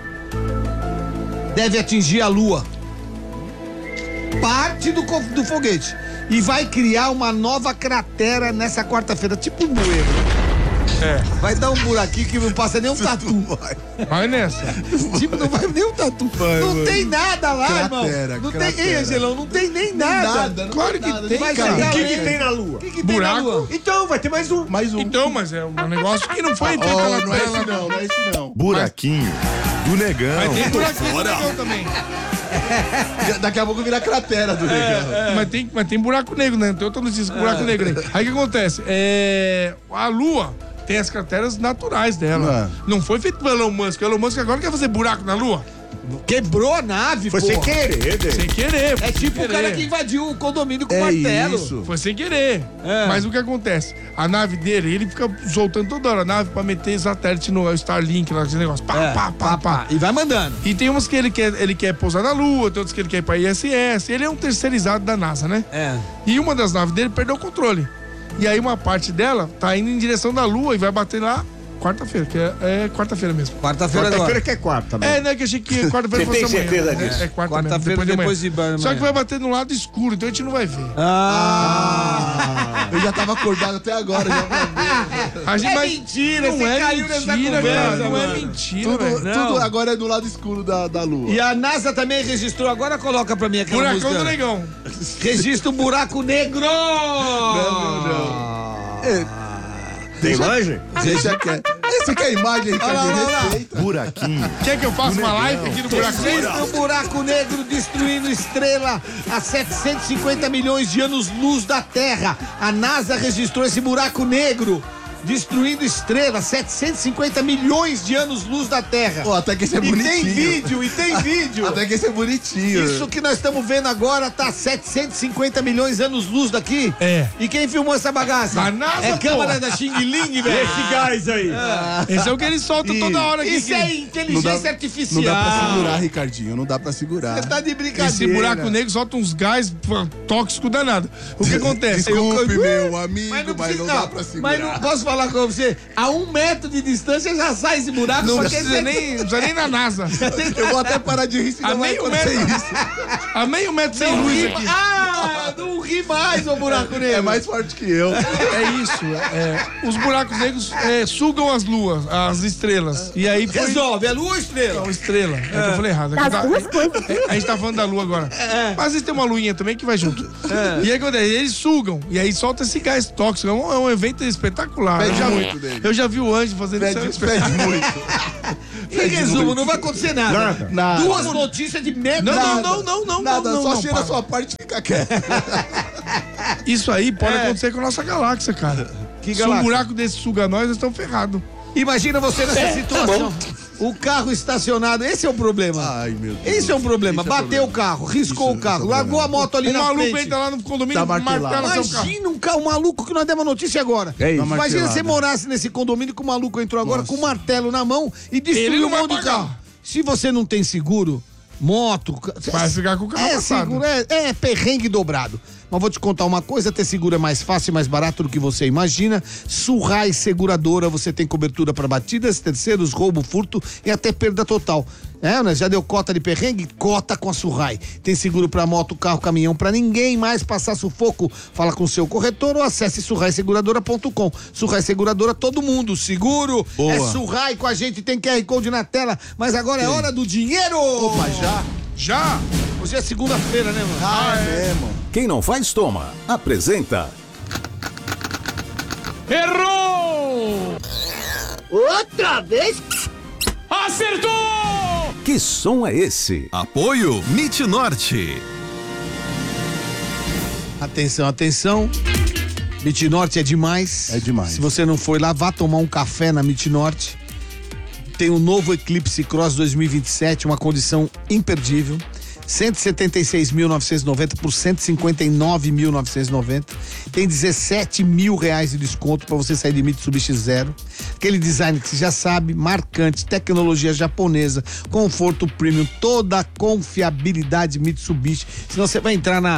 deve atingir a Lua. Parte do, co- do foguete. E vai criar uma nova cratera nessa quarta-feira, tipo um bueiro. É. Vai dar um buraquinho que não passa nem um tatu. Vai nessa. Tipo, não vai nem um tatu. Vai, não vai. tem nada lá, Cratera, irmão. Não cratera. tem, ei, Angelão, não tem nem nada. Nada, não Claro tem que nada, tem, não Vai cara. chegar O que, lá, que tem na Lua? O que, que tem Buraco? na Lua? Então, vai ter mais um. Mais um. Então, mas é um negócio que não foi feito Oh, pela não é esse tela. não, não é esse não. Buraquinho do Negão. Mas tem buraquinho do negão também. Daqui a pouco vira cratera do negão. Mas, tem, mas tem buraco negro, né? Tem outra notícia com buraco negro aí. Aí o que acontece? É, a Lua tem as crateras naturais dela. Não foi feito pelo Elon Musk. O Elon Musk agora quer fazer buraco na Lua? Quebrou a nave, Foi pô. sem querer, Dê. Sem querer. É sem tipo o querer. cara que invadiu o condomínio com É martelo. isso. Foi sem querer. É. Mas o que acontece? A nave dele, ele fica soltando toda hora a nave pra meter satélite no Starlink, lá, esse negócio. Pá, É, pá, pá, pá. E vai mandando. E tem umas que ele quer, ele quer pousar na Lua, tem outras que ele quer ir pra I S S. Ele é um terceirizado da NASA, né? É. E uma das naves dele perdeu o controle. E aí uma parte dela tá indo em direção da Lua e vai bater lá quarta-feira, que é, é quarta-feira mesmo. Quarta-feira Quarta-feira agora. que é quarta, né? É, né? Que achei que quarta-feira Você fosse tem amanhã. certeza É, disso? É quarta Quarta-feira mesmo, depois de de manhã. manhã. Só que vai bater no lado escuro, então a gente não vai ver. Ah. Eu já tava acordado até agora. Já pra ver. A gente É vai- mentira, não você é caiu nessa mentira, conversa, cara, não é mano. mentira, Tudo, velho. Não. tudo agora é do lado escuro da, da lua. E a NASA também registrou, agora coloca pra mim aquela Buracão música. do Negão. Registra o buraco negro! Não, não, não. É, Tem imagem? deixa quieto. Esse aqui é a imagem, Olha lá, olha lá. Ricardo. Respeita. Buraquinho. Quer que eu faça uma live aqui no buraco negro? Registra o buraco negro destruindo estrela a setecentos e cinquenta milhões de anos-luz da Terra. A NASA registrou esse buraco negro destruindo estrela, setecentos e cinquenta milhões de anos-luz da Terra. Pô, até que esse é E tem bonitinho. vídeo, e tem vídeo. Até que esse é bonitinho. Isso que nós estamos vendo agora tá setecentos e cinquenta milhões de anos-luz daqui. É. E quem filmou essa bagaça? A NASA, é pô. câmera da Xing Ling, velho. Esse gás aí. Esse é o que eles soltam toda hora aqui. Isso é Não inteligência dá, artificial. não dá pra segurar, Ricardinho. Não dá pra segurar. Você tá de brincadeira. Esse buraco negro solta uns gás pô, tóxicos danados. O que acontece? Desculpe, Eu- meu amigo, Mas mas não, não, precisa, dá não, pra segurar. mas não posso falar com você. A um metro de distância já sai esse buraco. Não só que precisa esse- nem, não precisa nem na NASA. Eu vou até parar de rir, senão A vai meio acontecer metro. isso. A meio metro sem Não luz ri, aqui. ah, não ri mais, ô buraco negro. É mais forte que eu. É isso. é, os buracos negros é, sugam as luas, as estrelas. E aí foi... Resolve, é lua ou estrela? Não, estrela. É que eu falei errado. É que Das tá- duas coisas. é, a gente tá falando da lua agora. Mas eles têm uma luinha também que vai junto. E aí acontece? Eles sugam. E aí solta esse gás tóxico. É um, é um evento espetacular. Pede eu, já, muito dele. eu já vi o Anjo fazendo Pede, isso. pede muito. Em resumo, não vai acontecer nada. Nada. Nada. Duas notícias de merda. Não, Nada. não, não, não, Nada, não, só não, cheira para. a sua parte e fica quieto. Isso aí pode É. acontecer com a nossa galáxia, cara. Que Se um galáxia? buraco desse suga nós, nós estamos ferrados. Imagina você nessa situação. O carro estacionado, esse é o problema. Ai, meu Deus. Esse é o problema. Esse é o Bateu o problema. carro, riscou Isso, o carro, esse é o largou a problema. moto ali O na maluco frente. entra lá no condomínio Tá e martela martelado. seu carro. Imagina um, ca- um maluco que nós demos notícia agora. É isso. Imagina martelada. você morasse nesse condomínio que o maluco entrou agora Nossa. com um martelo na mão e Ele destruiu não o vai mão do pagar. carro. Se você não tem seguro, moto... ca- Vai ficar com o carro é, passado. seguro, é, é perrengue dobrado. Mas vou te contar uma coisa, ter seguro é mais fácil e mais barato do que você imagina. Surrai Seguradora, você tem cobertura para batidas, terceiros, roubo, furto e até perda total. É, né? Já deu cota de perrengue? Cota com a Surrai. Tem seguro para moto, carro, caminhão, para ninguém mais passar sufoco. Fala com o seu corretor ou acesse surrai seguradora ponto com. Surrai Seguradora, todo mundo seguro. Boa. É Surrai com a gente, tem Q R Code na tela, mas agora é hora do dinheiro. Opa, já? Já? Hoje é segunda-feira, né, mano? Ah, é mesmo. Quem não faz, toma. Apresenta. Errou! Outra vez? Acertou! Que som é esse? Apoio Mit Norte. Atenção, atenção. Mit Norte é demais. É demais. Se você não foi lá, vá tomar um café na Mit Norte. Tem o novo Eclipse Cross dois mil e vinte e sete, uma condição imperdível. cento e setenta e seis mil novecentos e noventa por cento e cinquenta e nove mil novecentos e noventa. Tem dezessete mil reais de desconto para você sair de Mitsubishi Zero. Aquele design que você já sabe, marcante, tecnologia japonesa, conforto premium, toda a confiabilidade Mitsubishi. Senão você vai entrar na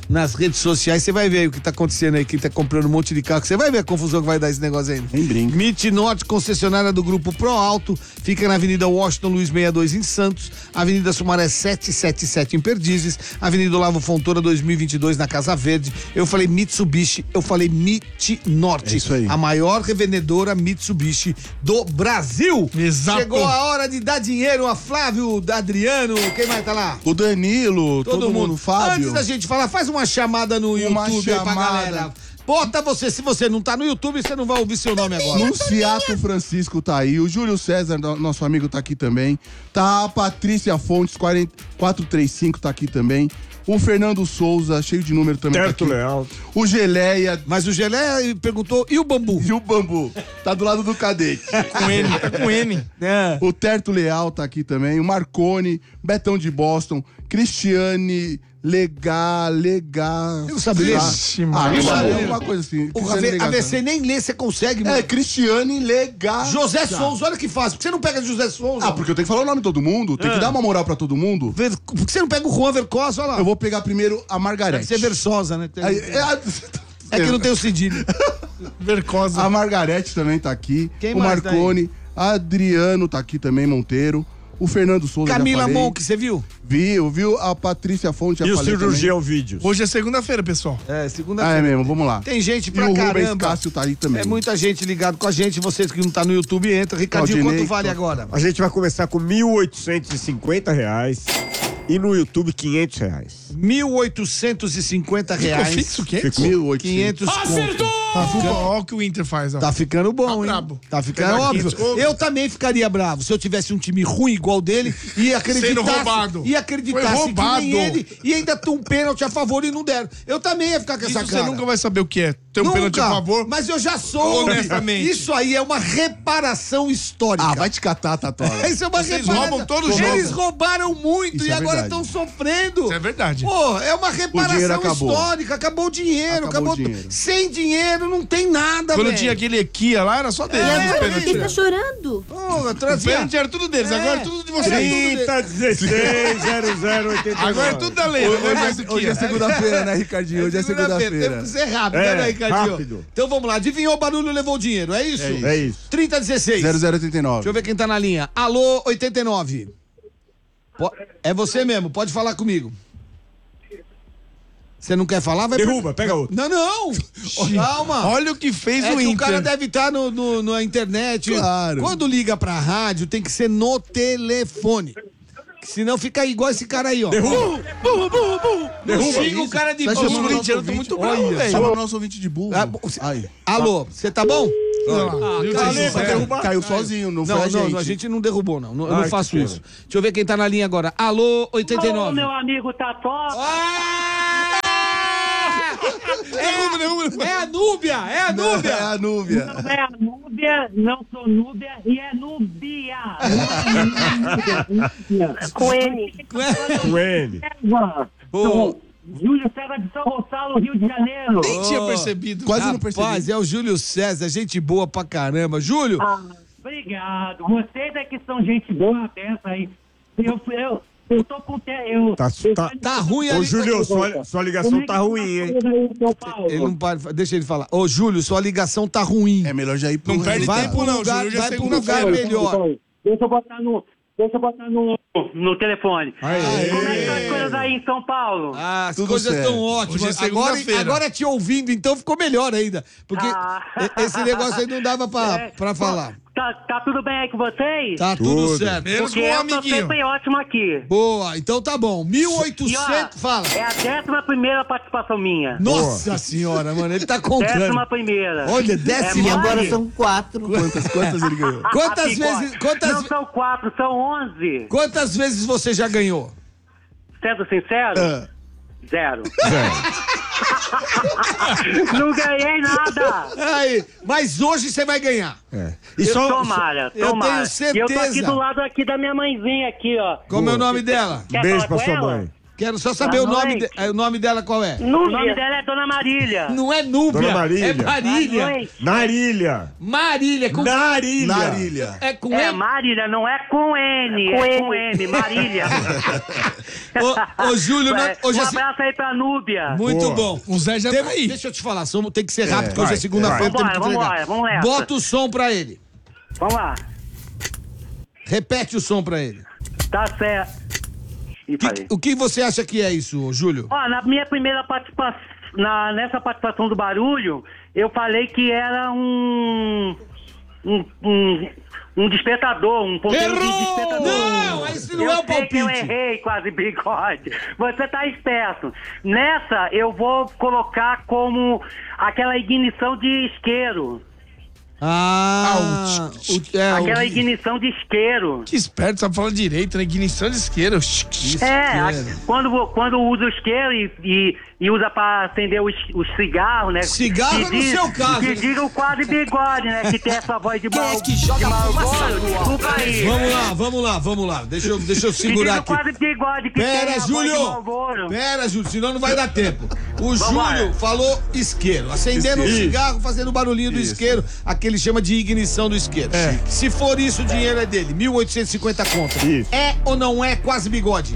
nas redes sociais, você vai ver o que tá acontecendo aí, quem tá comprando um monte de carro, você vai ver a confusão que vai dar esse negócio aí. Nem brinca. Mite Norte, concessionária do Grupo Pro Alto, fica na Avenida Washington Luiz sessenta e dois em Santos, Avenida Sumaré setecentos e setenta e sete em Perdizes, Avenida Olavo Fontoura dois mil e vinte e dois na Casa Verde. Eu falei Mitsubishi, eu falei Mite Norte. É isso aí. A maior revendedora Mitsubishi do Brasil. Exato. Chegou a hora de dar dinheiro a Flávio, Adriano, quem mais tá lá? O Danilo, todo, todo mundo, Fábio. Antes da gente falar, faz uma chamada no Uma YouTube aí pra chamada. galera. Bota você, se você não tá no YouTube, você não vai ouvir seu nome agora. Luciato Francisco tá aí, o Júlio César, no- nosso amigo, tá aqui também. Tá a Patrícia Fontes, quarenta quatrocentos e trinta e cinco, tá aqui também. O Fernando Souza, cheio de número também. Terto tá aqui. Leal. O Geleia. Mas o Geleia perguntou, e o Bambu? E o Bambu? Tá do lado do cadete. Com N, tá com N. É. O Terto Leal tá aqui também. O Marcone, Betão de Boston, Cristiane Legal, Legal. Eu não sabia ler. Ixi, Ah, mano. não sabe, é uma coisa assim. O Cristiane Legal. A V C nem lê, você consegue, mano. É, Cristiane Legal. José Souza, olha que fácil. Por que você não pega José Souza? Ah, porque eu tenho que falar o nome de todo mundo, tem que dar uma moral pra todo mundo. Ver- Por que você não pega o Juan Vercosa, olha lá? Eu vou pegar primeiro a Margarete. Deve ser Versosa, né? Tem- Aí, é, a- É que não tem o cedilho. Vercosa. A Margarete também tá aqui. Quem o mais tá Marcone, Adriano tá aqui também, Monteiro. O Fernando Souza, Camila já falei. Monk, você viu? Viu, viu? A Patrícia Fonte, já E o falei cirurgião vídeos. Hoje é segunda-feira, pessoal. É, também. segunda-feira. Ah, é mesmo, vamos lá. Tem gente E pra o Rubens caramba. Cássio tá aí também. É muita gente ligado com a gente. Vocês que não tá no YouTube, entra. Ricardinho, Claudinei, quanto vale tô- agora? A gente vai começar com mil oitocentos e cinquenta reais e no YouTube quinhentos reais. mil oitocentos e cinquenta Ficou reais. fixo o quê? Ficou. mil e oitocentos. quinhentos conto. Tá ficando... Olha o que o Inter faz, ó. Tá ficando bom, Tá hein? brabo. Tá ficando Pegar óbvio. quinhentos conto. Eu também ficaria bravo se eu tivesse um time ruim igual dele e acreditasse, Sendo roubado. e acreditasse Foi que roubado. nem ele e ainda tem um pênalti a favor e não deram. Eu também ia ficar com Isso essa você cara. nunca vai saber o que é. Ter um Nunca, pênalti a favor. mas eu já soube. Honestamente. Isso aí é uma reparação histórica. Ah, vai te catar, Tatola. Isso é uma Vocês reparação. roubam todos os Eles jogos. roubaram muito Isso e é agora verdade. estão sofrendo. Isso é verdade. Pô, é uma dinheiro reparação acabou. histórica. Acabou o dinheiro. Acabou Acabou, o dinheiro. Sem dinheiro não tem nada, Quando velho. tinha aquele Equia lá, era só dele. É, os é, pênaltis. tá chorando? Pô, O trazia... pênalti era tudo deles, É. agora é tudo de vocês. trinta, dezesseis, zero zero, oitenta e nove. Agora é tudo da lei, não é mais do Hoje é que. segunda-feira, né, Ricardinho? Hoje é Temos segunda-feira. que ser rápido, É, né, Ricardinho? rápido. Então vamos lá. Adivinhou o barulho, levou o dinheiro. É isso? É isso. trinta a dezesseis. zero zero oitenta e nove. Deixa eu ver quem tá na linha. Alô, oitenta e nove. Po- É você mesmo, pode falar comigo. Você não quer falar? Vai Derruba, pega outro. Não, não! Calma! Olha o que fez É o que Inter. o cara deve estar no, no- na internet. Claro. Quando liga pra rádio, tem que ser no telefone. Que senão fica igual esse cara aí, ó. Derruba. Não xinga o cara de Tá burro. chamando o nosso corintiano tá ouvinte- muito bravo, Olha, velho. Chama o nosso ouvinte de burro. Ah, bom, cê- Ai. Alô, você tá bom? Olha lá. Viu, cala vocês a boca, fizeram? derruba. Caiu sozinho, não, foi Não, a não, gente. a gente não derrubou, não. Não- Eu Ai, não faço que isso. Deixa eu ver quem tá na linha agora. Alô, oitenta e Ô, nove. meu amigo Tató. Derruba, derruba, derruba. É a Núbia, é a Não, Núbia. é a Núbia. Não é a Núbia, não sou Núbia e é Núbia. Com N. Com N. Ô, Júlio César de São Gonçalo, Rio de Janeiro. Nem tinha percebido. Quase não percebi. rapaz, é o Júlio César, gente boa pra caramba. Júlio, Ah, obrigado. Vocês é que são gente boa dessa aí. Eu, eu, eu tô com... te- Eu, Tá, eu- tá, tá ruim Ô, ali. Júlio, sua, sua ligação Como é que tá ruim, hein? aí em São Paulo? Ele não para, deixa ele falar. Ô, Júlio, sua ligação tá ruim. É melhor já ir pro Não perde Vai tempo, pro não, lugar, Júlio. Hoje é vai pro lugar segunda-feira. melhor. Deixa eu botar no... Deixa eu botar no, no telefone. Aê. Como é que estão as coisas aí em São Paulo? Ah, as Tudo coisas certo. estão ótimas. Hoje é agora, segunda-feira. agora te ouvindo, então ficou melhor ainda. Porque Ah. e- esse negócio aí não dava pra, É, pra falar. Tá, tá tudo bem aí com vocês? Tá tudo, Tudo. certo. Menos Porque com um eu tô amiguinho. sempre ótimo aqui. Boa, então tá bom. mil e E, ó, oitocentos, fala. É a décima primeira participação minha. Nossa senhora, mano, ele tá contando. Décima primeira. Olha, décima. É agora mole. são quatro. Quantas, quantas ele ganhou? Quantas Ah, vezes, Picó. quantas, Não são quatro, são onze. quantas vezes você já ganhou? Sendo sincero? Ah. Zero. Não ganhei nada. Aí, mas hoje você vai ganhar. É. E E só, tomara, eu tomara. tenho certeza. E eu tô aqui do lado aqui da minha mãezinha aqui, ó. Como é o nome dela? Quer Beijo falar pra com sua ela? mãe. Quero só saber o nome, de, o nome dela qual é. O nome dela é Dona Marília. Não é Núbia, Dona Marília. é Marília. Narília. Marília. Com... Narília. Narília. É com É N? Marília, não é com N, é com M, Marília. Ô, ô, Júlio, É, não- hoje um é se- abraço aí pra Núbia. Muito Boa. bom. O Zé já Tem- tá aí. Deixa eu te falar, somos- tem que ser rápido, É, porque hoje é vai, segunda-feira, vai. temos que Vambora, entregar. vambora, vamos nessa. Bota o som pra ele. Vamos lá. Repete o som pra ele. Tá certo. E falei. O que você acha que é isso, Júlio? Ó, na minha primeira participação, na, nessa participação do barulho, eu falei que era um. Um, um, um despertador, um ponteiro de despertador. Não, esse não eu é o sei que eu palpite. errei, quase bigode. Você tá esperto. Nessa, eu vou colocar como aquela ignição de isqueiro. Ah, o- é, Aquela o- ignição de isqueiro. Que esperto, sabe falar direito, né? Ignição de isqueiro. É, a- quando, quando usa o isqueiro e, e, e usa pra acender os, os cigarros, né? Cigarro Que é no diz- seu caso, Que né? diga o quase bigode, né? Que tem essa voz de mal. que joga de Malboro, fumaça? desculpa aí. Vamos lá, vamos lá, vamos lá. Deixa eu, deixa eu Que segurar diga o aqui. quase bigode que tem Pera, a voz de Júlio! Malboro. Pera, Júlio, senão não vai dar tempo. O Vambora. Júlio falou isqueiro, acendendo um Isqueiro. cigarro, fazendo o barulhinho do Isso. isqueiro, aquele chama de ignição do isqueiro. É. Se for isso, o dinheiro é dele, mil oitocentos e cinquenta conto. Isso. É ou não é quase bigode?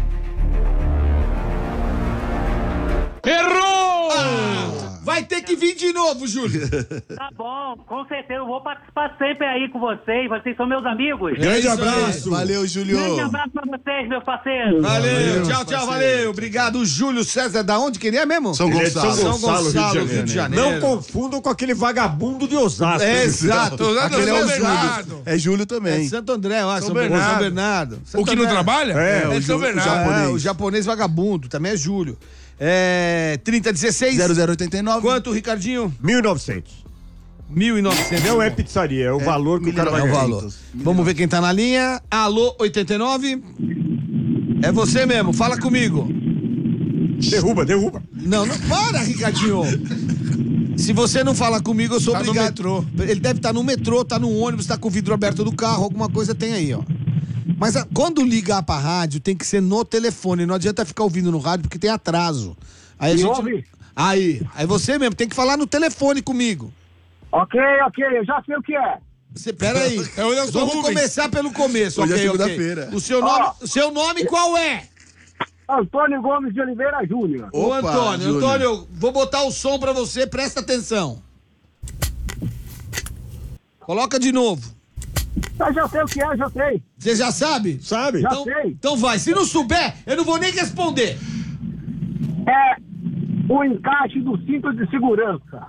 Errou! Ah, vai ter que vir de novo, Júlio. Tá bom, com certeza. Eu vou participar sempre aí com vocês. Vocês são meus amigos. Grande isso aí. abraço. Valeu, Júlio. Grande abraço pra vocês, meus parceiros. Valeu, tchau, tchau, valeu. Obrigado, Júlio César. Da onde que ele é mesmo? São Ele é de Gonçalo. São Gonçalo, Gonçalo, Rio de Janeiro. Não confundam com aquele vagabundo de Osasco. É, exato. Aquele é o São Júlio. Bernardo. É Júlio É também. Santo André, ó, São, São Bernardo. Bernardo. São Bernardo. O Santo que não André. trabalha? É, é o São Ju- Bernardo. Ah, japonês. o japonês vagabundo, também é Júlio. É, trinta dezesseis. zero zero oito nove. Quanto, Ricardinho? mil e novecentos. mil e novecentos. Não é pizzaria, é o valor que o cara vai É o ganhar. valor. Vamos ver quem tá na linha. Alô, oitenta e nove? É você mesmo, fala comigo. Derruba, derruba. Não, não, para, Ricardinho. Se você não fala comigo, eu sou Tá no obrigado. metrô. Ele deve estar no metrô, tá no ônibus, tá com o vidro aberto do carro, alguma coisa tem aí, ó. Mas a- quando ligar pra rádio, tem que ser no telefone. Não adianta ficar ouvindo no rádio, porque tem atraso. Aí a Me gente. ouve? Aí, aí você mesmo tem que falar no telefone comigo. Ok, ok, eu já sei o que é. Você, pera aí. É o Nelson Vamos Rubens. começar pelo começo, Hoje é ok, ok. segunda-feira. O seu nome, Ó. o seu nome qual é? Antônio Gomes de Oliveira Júnior. Ô, Opa, Antônio, Júnior. Antônio, vou botar o som pra você, presta atenção. Coloca de novo. Eu já sei o que é, já sei. Você já sabe? Sabe? Já Então, sei. então vai. Se não souber, eu não vou nem responder. É o encaixe do cinto de segurança.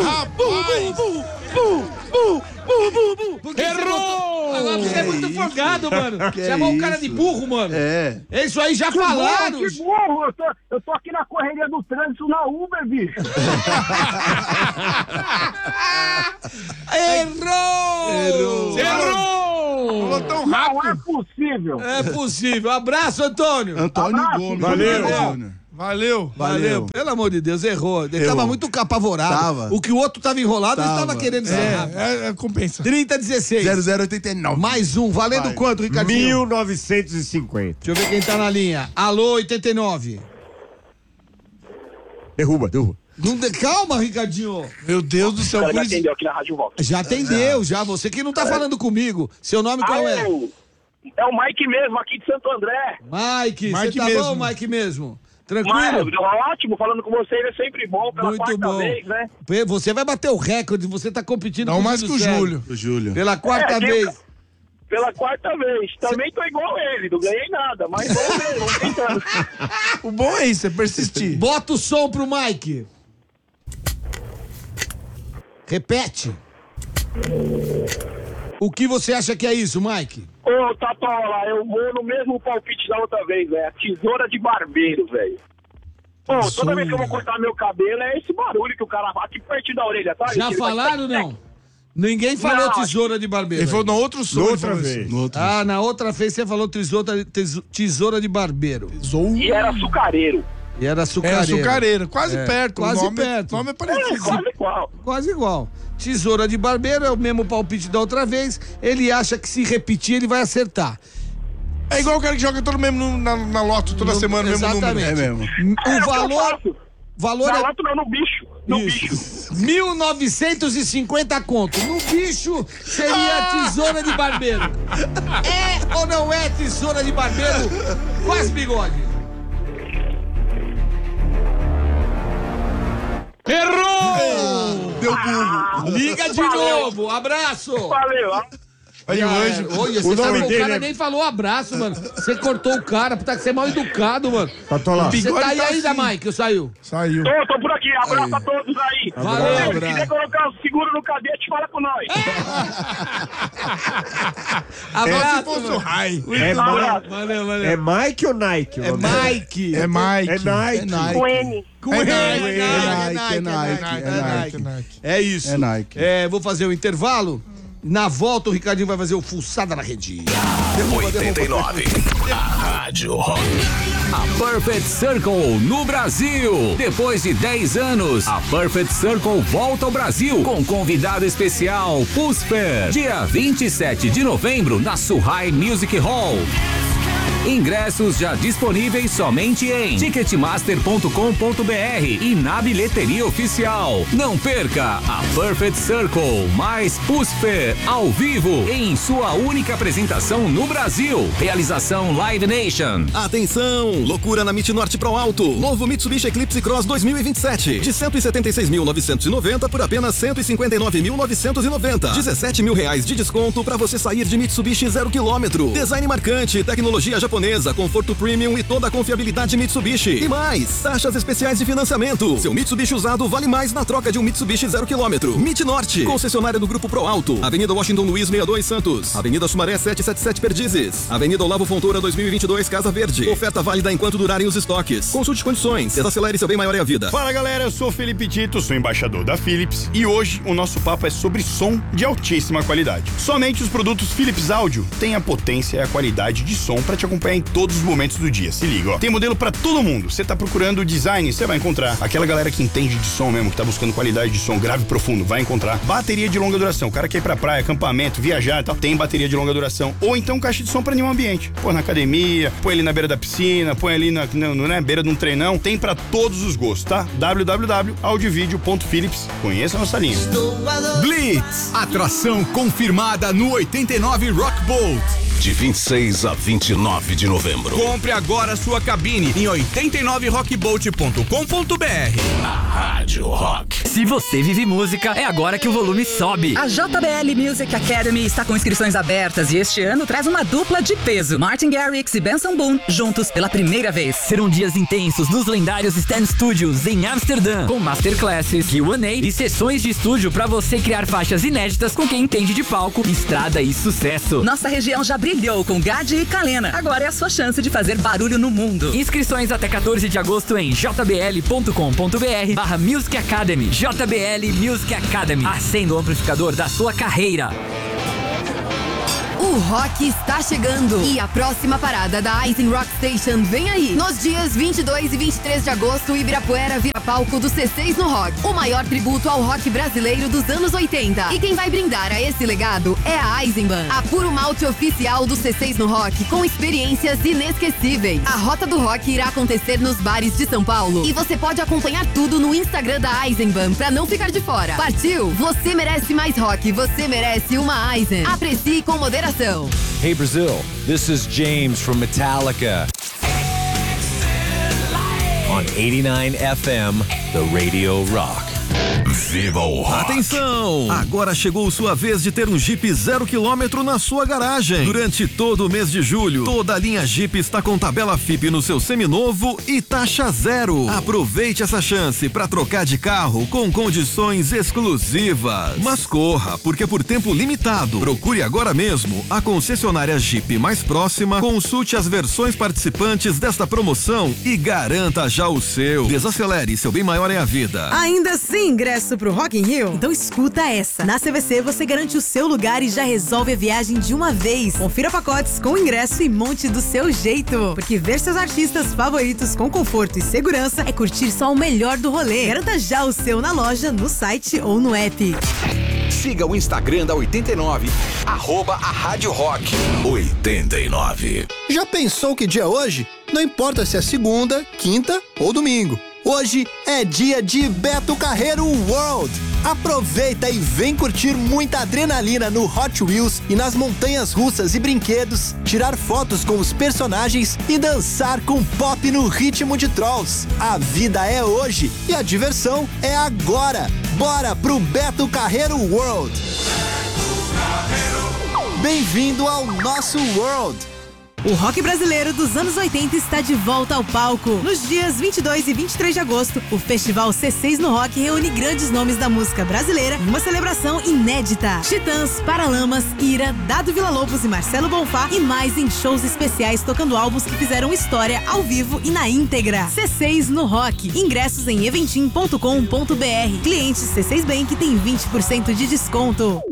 Porque você botou- Agora você é muito folgado, mano. Que Chamou é o cara de isso? burro, mano. É. É isso aí, já Que falaram. burro, que burro! Eu tô, eu tô aqui na correria do trânsito na Uber, bicho. Errou! Errou! Falou tão Não é rápido. possível. É possível. Abraço, Antônio. Antônio Abraço. Gomes. Valeu. Júnior. Valeu. Valeu. Valeu. Pelo amor de Deus, errou. Ele Errou. tava muito apavorado. Tava. O que o outro tava enrolado, ele Tava. tava querendo ser rápido. É, é, é compensa. trinta dezesseis. zero zero oito nove. Mais um. Valendo Vai. quanto, Ricardinho? mil novecentos e cinquenta. Deixa eu ver quem tá na linha. Alô, oitenta e nove. Derruba, derruba. Não de... Calma, Ricardinho. Meu Deus do céu. por isso- aqui na Rádio Volta. Já atendeu, já. Você que não tá falando comigo. Seu nome qual é? É o Mike mesmo, aqui de Santo André. Mike. Você Mike tá mesmo. bom, Mike mesmo? Tranquilo? ótimo, falando com vocês é sempre bom, pela Muito quarta bom. vez, né? Você vai bater o recorde, você tá competindo Não com mais Júlio que o César. Júlio. O Júlio. Pela quarta É, tem- vez. Pela quarta vez. Também tô igual ele, não ganhei nada, mas vamos ver, vamos tentando. O bom é isso, é persistir. Bota o som pro Mike. Repete. O que você acha que é isso, Mike? Ô, Tatola, eu vou no mesmo palpite da outra vez, velho. Tesoura de barbeiro, velho. Pô, toda vez que eu vou cortar meu cabelo é esse barulho que o cara faz aqui pertinho da orelha, tá? Já Ele falaram ou vai- não? Ninguém falou Não, tesoura de barbeiro. Ele falou no outro som. Na ele outra falou vez. isso. No outro. Ah, na outra vez você falou tesoura, teso- tesoura de barbeiro. E era açucareiro. E era É açucareiro. açucareiro, quase É, perto. quase o nome, perto. O nome é É, parecido. quase igual. Quase igual. Tesoura de barbeiro é o mesmo palpite da outra vez. Ele acha que se repetir ele vai acertar. É igual o cara que joga todo mesmo no, na, na loto, toda No, semana, o mesmo número. exatamente. É mesmo. O valor... valor Na é... loto não, no bicho. No bicho. mil novecentos e cinquenta conto. No bicho seria tesoura de barbeiro. É ou não é tesoura de barbeiro? Quase bigode. Errou! Deu burro. Liga de novo. Abraço. Valeu. Aí o anjo. Olha, O você sabe nome que o cara dele é- nem falou abraço, mano. Você cortou o cara, tá que você é mal educado, mano. Tá, tô lá. Você tá aí tá ainda, assim. Mike? Eu saiu. Saiu. Tô, tô por aqui. Abraço a todos aí. Valeu, Se abraço. quiser colocar o seguro no cadete, fala com nós. Abraço, Se fosse o mano. Rai. É, Ma- Valeu, valeu. é Mike ou Nike? o É nome? Mike. É Mike. É Nike. É Nike. Com N. Com É N, Nike, é é Nike, é Nike, é Nike. É Nike. É isso. É Nike. É, vou fazer o intervalo. Na volta, o Ricardinho vai fazer o Fuçada na Rede. oitenta e nove. A Rádio Rock. A Perfect Circle no Brasil. Depois de dez anos, a Perfect Circle volta ao Brasil com convidado especial, Pusper. Dia vinte e sete de novembro, na Suhai Music Hall. Ingressos já disponíveis somente em ticketmaster ponto com ponto br e na bilheteria oficial. Não perca a Perfect Circle mais Pusper ao vivo em sua única apresentação no Brasil. Realização Live Nation. Atenção! Loucura na Mit Norte Pro Alto. Novo Mitsubishi Eclipse Cross dois mil e vinte e sete. De cento e setenta e seis mil novecentos e noventa por apenas cento e cinquenta e nove mil novecentos e noventa. dezessete mil reais de desconto para você sair de Mitsubishi zero quilômetro. Design marcante, tecnologia japonesa, conforto premium e toda a confiabilidade Mitsubishi. E mais, taxas especiais de financiamento. Seu Mitsubishi usado vale mais na troca de um Mitsubishi zero quilômetro. Mit Norte, concessionária do Grupo Pro Alto. Avenida Washington Luiz sessenta e dois Santos. Avenida Sumaré setecentos e setenta e sete Perdizes. Avenida Olavo Fontoura dois mil e vinte e dois Casa Verde. Oferta válida enquanto durarem os estoques. Consulte condições. Desacelere seu bem maior é a vida. Fala galera, eu sou o Felipe Tito, sou embaixador da Philips e hoje o nosso papo é sobre som de altíssima qualidade. Somente os produtos Philips Audio têm a potência e a qualidade de som para te acompanhar em todos os momentos do dia. Se liga, ó. Tem modelo para todo mundo. Você tá procurando design, você vai encontrar. Aquela galera que entende de som mesmo, que tá buscando qualidade de som grave e profundo, vai encontrar. Bateria de longa duração. O cara quer ir pra praia, acampamento, viajar e tal, tem bateria de longa duração. Ou então caixa de som para nenhum ambiente. Põe na academia, põe ali na beira da piscina, põe ali na, na, na beira de um treinão. Tem para todos os gostos, tá? w w w ponto audiovideo ponto philips. Conheça a nossa linha. Blitz, atração confirmada no oitenta e nove Rock Boat. De vinte e seis a vinte e nove de novembro. Compre agora sua cabine em oitenta e nove rock boat ponto com ponto br. A Rádio Rock. Se você vive música, é agora que o volume sobe. A J B L Music Academy está com inscrições abertas e este ano traz uma dupla de peso. Martin Garrix e Benson Boone, juntos pela primeira vez. Serão dias intensos nos lendários Stand Studios em Amsterdã, com masterclasses, Q and A e sessões de estúdio para você criar faixas inéditas com quem entende de palco, estrada e sucesso. Nossa região já brilhou com Gadi e Kalena. Agora é a sua chance de fazer barulho no mundo. Inscrições até quatorze de agosto em j b l ponto com ponto b r barra Music Academy. J B L Music Academy. Acenda o amplificador da sua carreira. O rock está chegando e a próxima parada da Eisen Rock Station vem aí. Nos dias vinte e dois e vinte e três de agosto, o Ibirapuera vira palco do C seis no Rock, o maior tributo ao rock brasileiro dos anos oitenta. E quem vai brindar a esse legado é a Eisenbahn, a puro malte oficial do C seis no Rock, com experiências inesquecíveis. A Rota do Rock irá acontecer nos bares de São Paulo e você pode acompanhar tudo no Instagram da Eisenbahn pra não ficar de fora. Partiu? Você merece mais rock, você merece uma Eisen. Aprecie com moderação. Hey Brazil, this is James from Metallica. On eighty-nine F M, the Radio Rock. Viva o rock. Atenção! Agora chegou sua vez de ter um Jeep zero quilômetro na sua garagem. Durante todo o mês de julho, toda a linha Jeep está com tabela F I P no seu seminovo e taxa zero. Aproveite essa chance para trocar de carro com condições exclusivas. Mas corra, porque por tempo limitado. Procure agora mesmo a concessionária Jeep mais próxima, consulte as versões participantes desta promoção e garanta já o seu. Desacelere, seu bem maior é a vida. Ainda sem ingresso pro Rock in Rio? Então escuta essa. Na C V C você garante o seu lugar e já resolve a viagem de uma vez. Confira pacotes com ingresso e monte do seu jeito. Porque ver seus artistas favoritos com conforto e segurança é curtir só o melhor do rolê. Garanta já o seu na loja, no site ou no app. Siga o Instagram da oitenta e nove, arroba a Rádio Rock oitenta e nove. Já pensou que dia é hoje? Não importa se é segunda, quinta ou domingo. Hoje é dia de Beto Carreiro World. Aproveita e vem curtir muita adrenalina no Hot Wheels e nas montanhas russas e brinquedos, tirar fotos com os personagens e dançar com pop no ritmo de Trolls. A vida é hoje e a diversão é agora. Bora pro Beto Carreiro World. Bem-vindo ao nosso World. O rock brasileiro dos anos oitenta está de volta ao palco. Nos dias vinte e dois e vinte e três de agosto, o Festival C seis no Rock reúne grandes nomes da música brasileira em uma celebração inédita. Titãs, Paralamas, Ira, Dado Villa-Lobos e Marcelo Bonfá e mais em shows especiais tocando álbuns que fizeram história ao vivo e na íntegra. C seis no Rock. Ingressos em eventim ponto com ponto br. Clientes C seis Bank tem vinte por cento de desconto.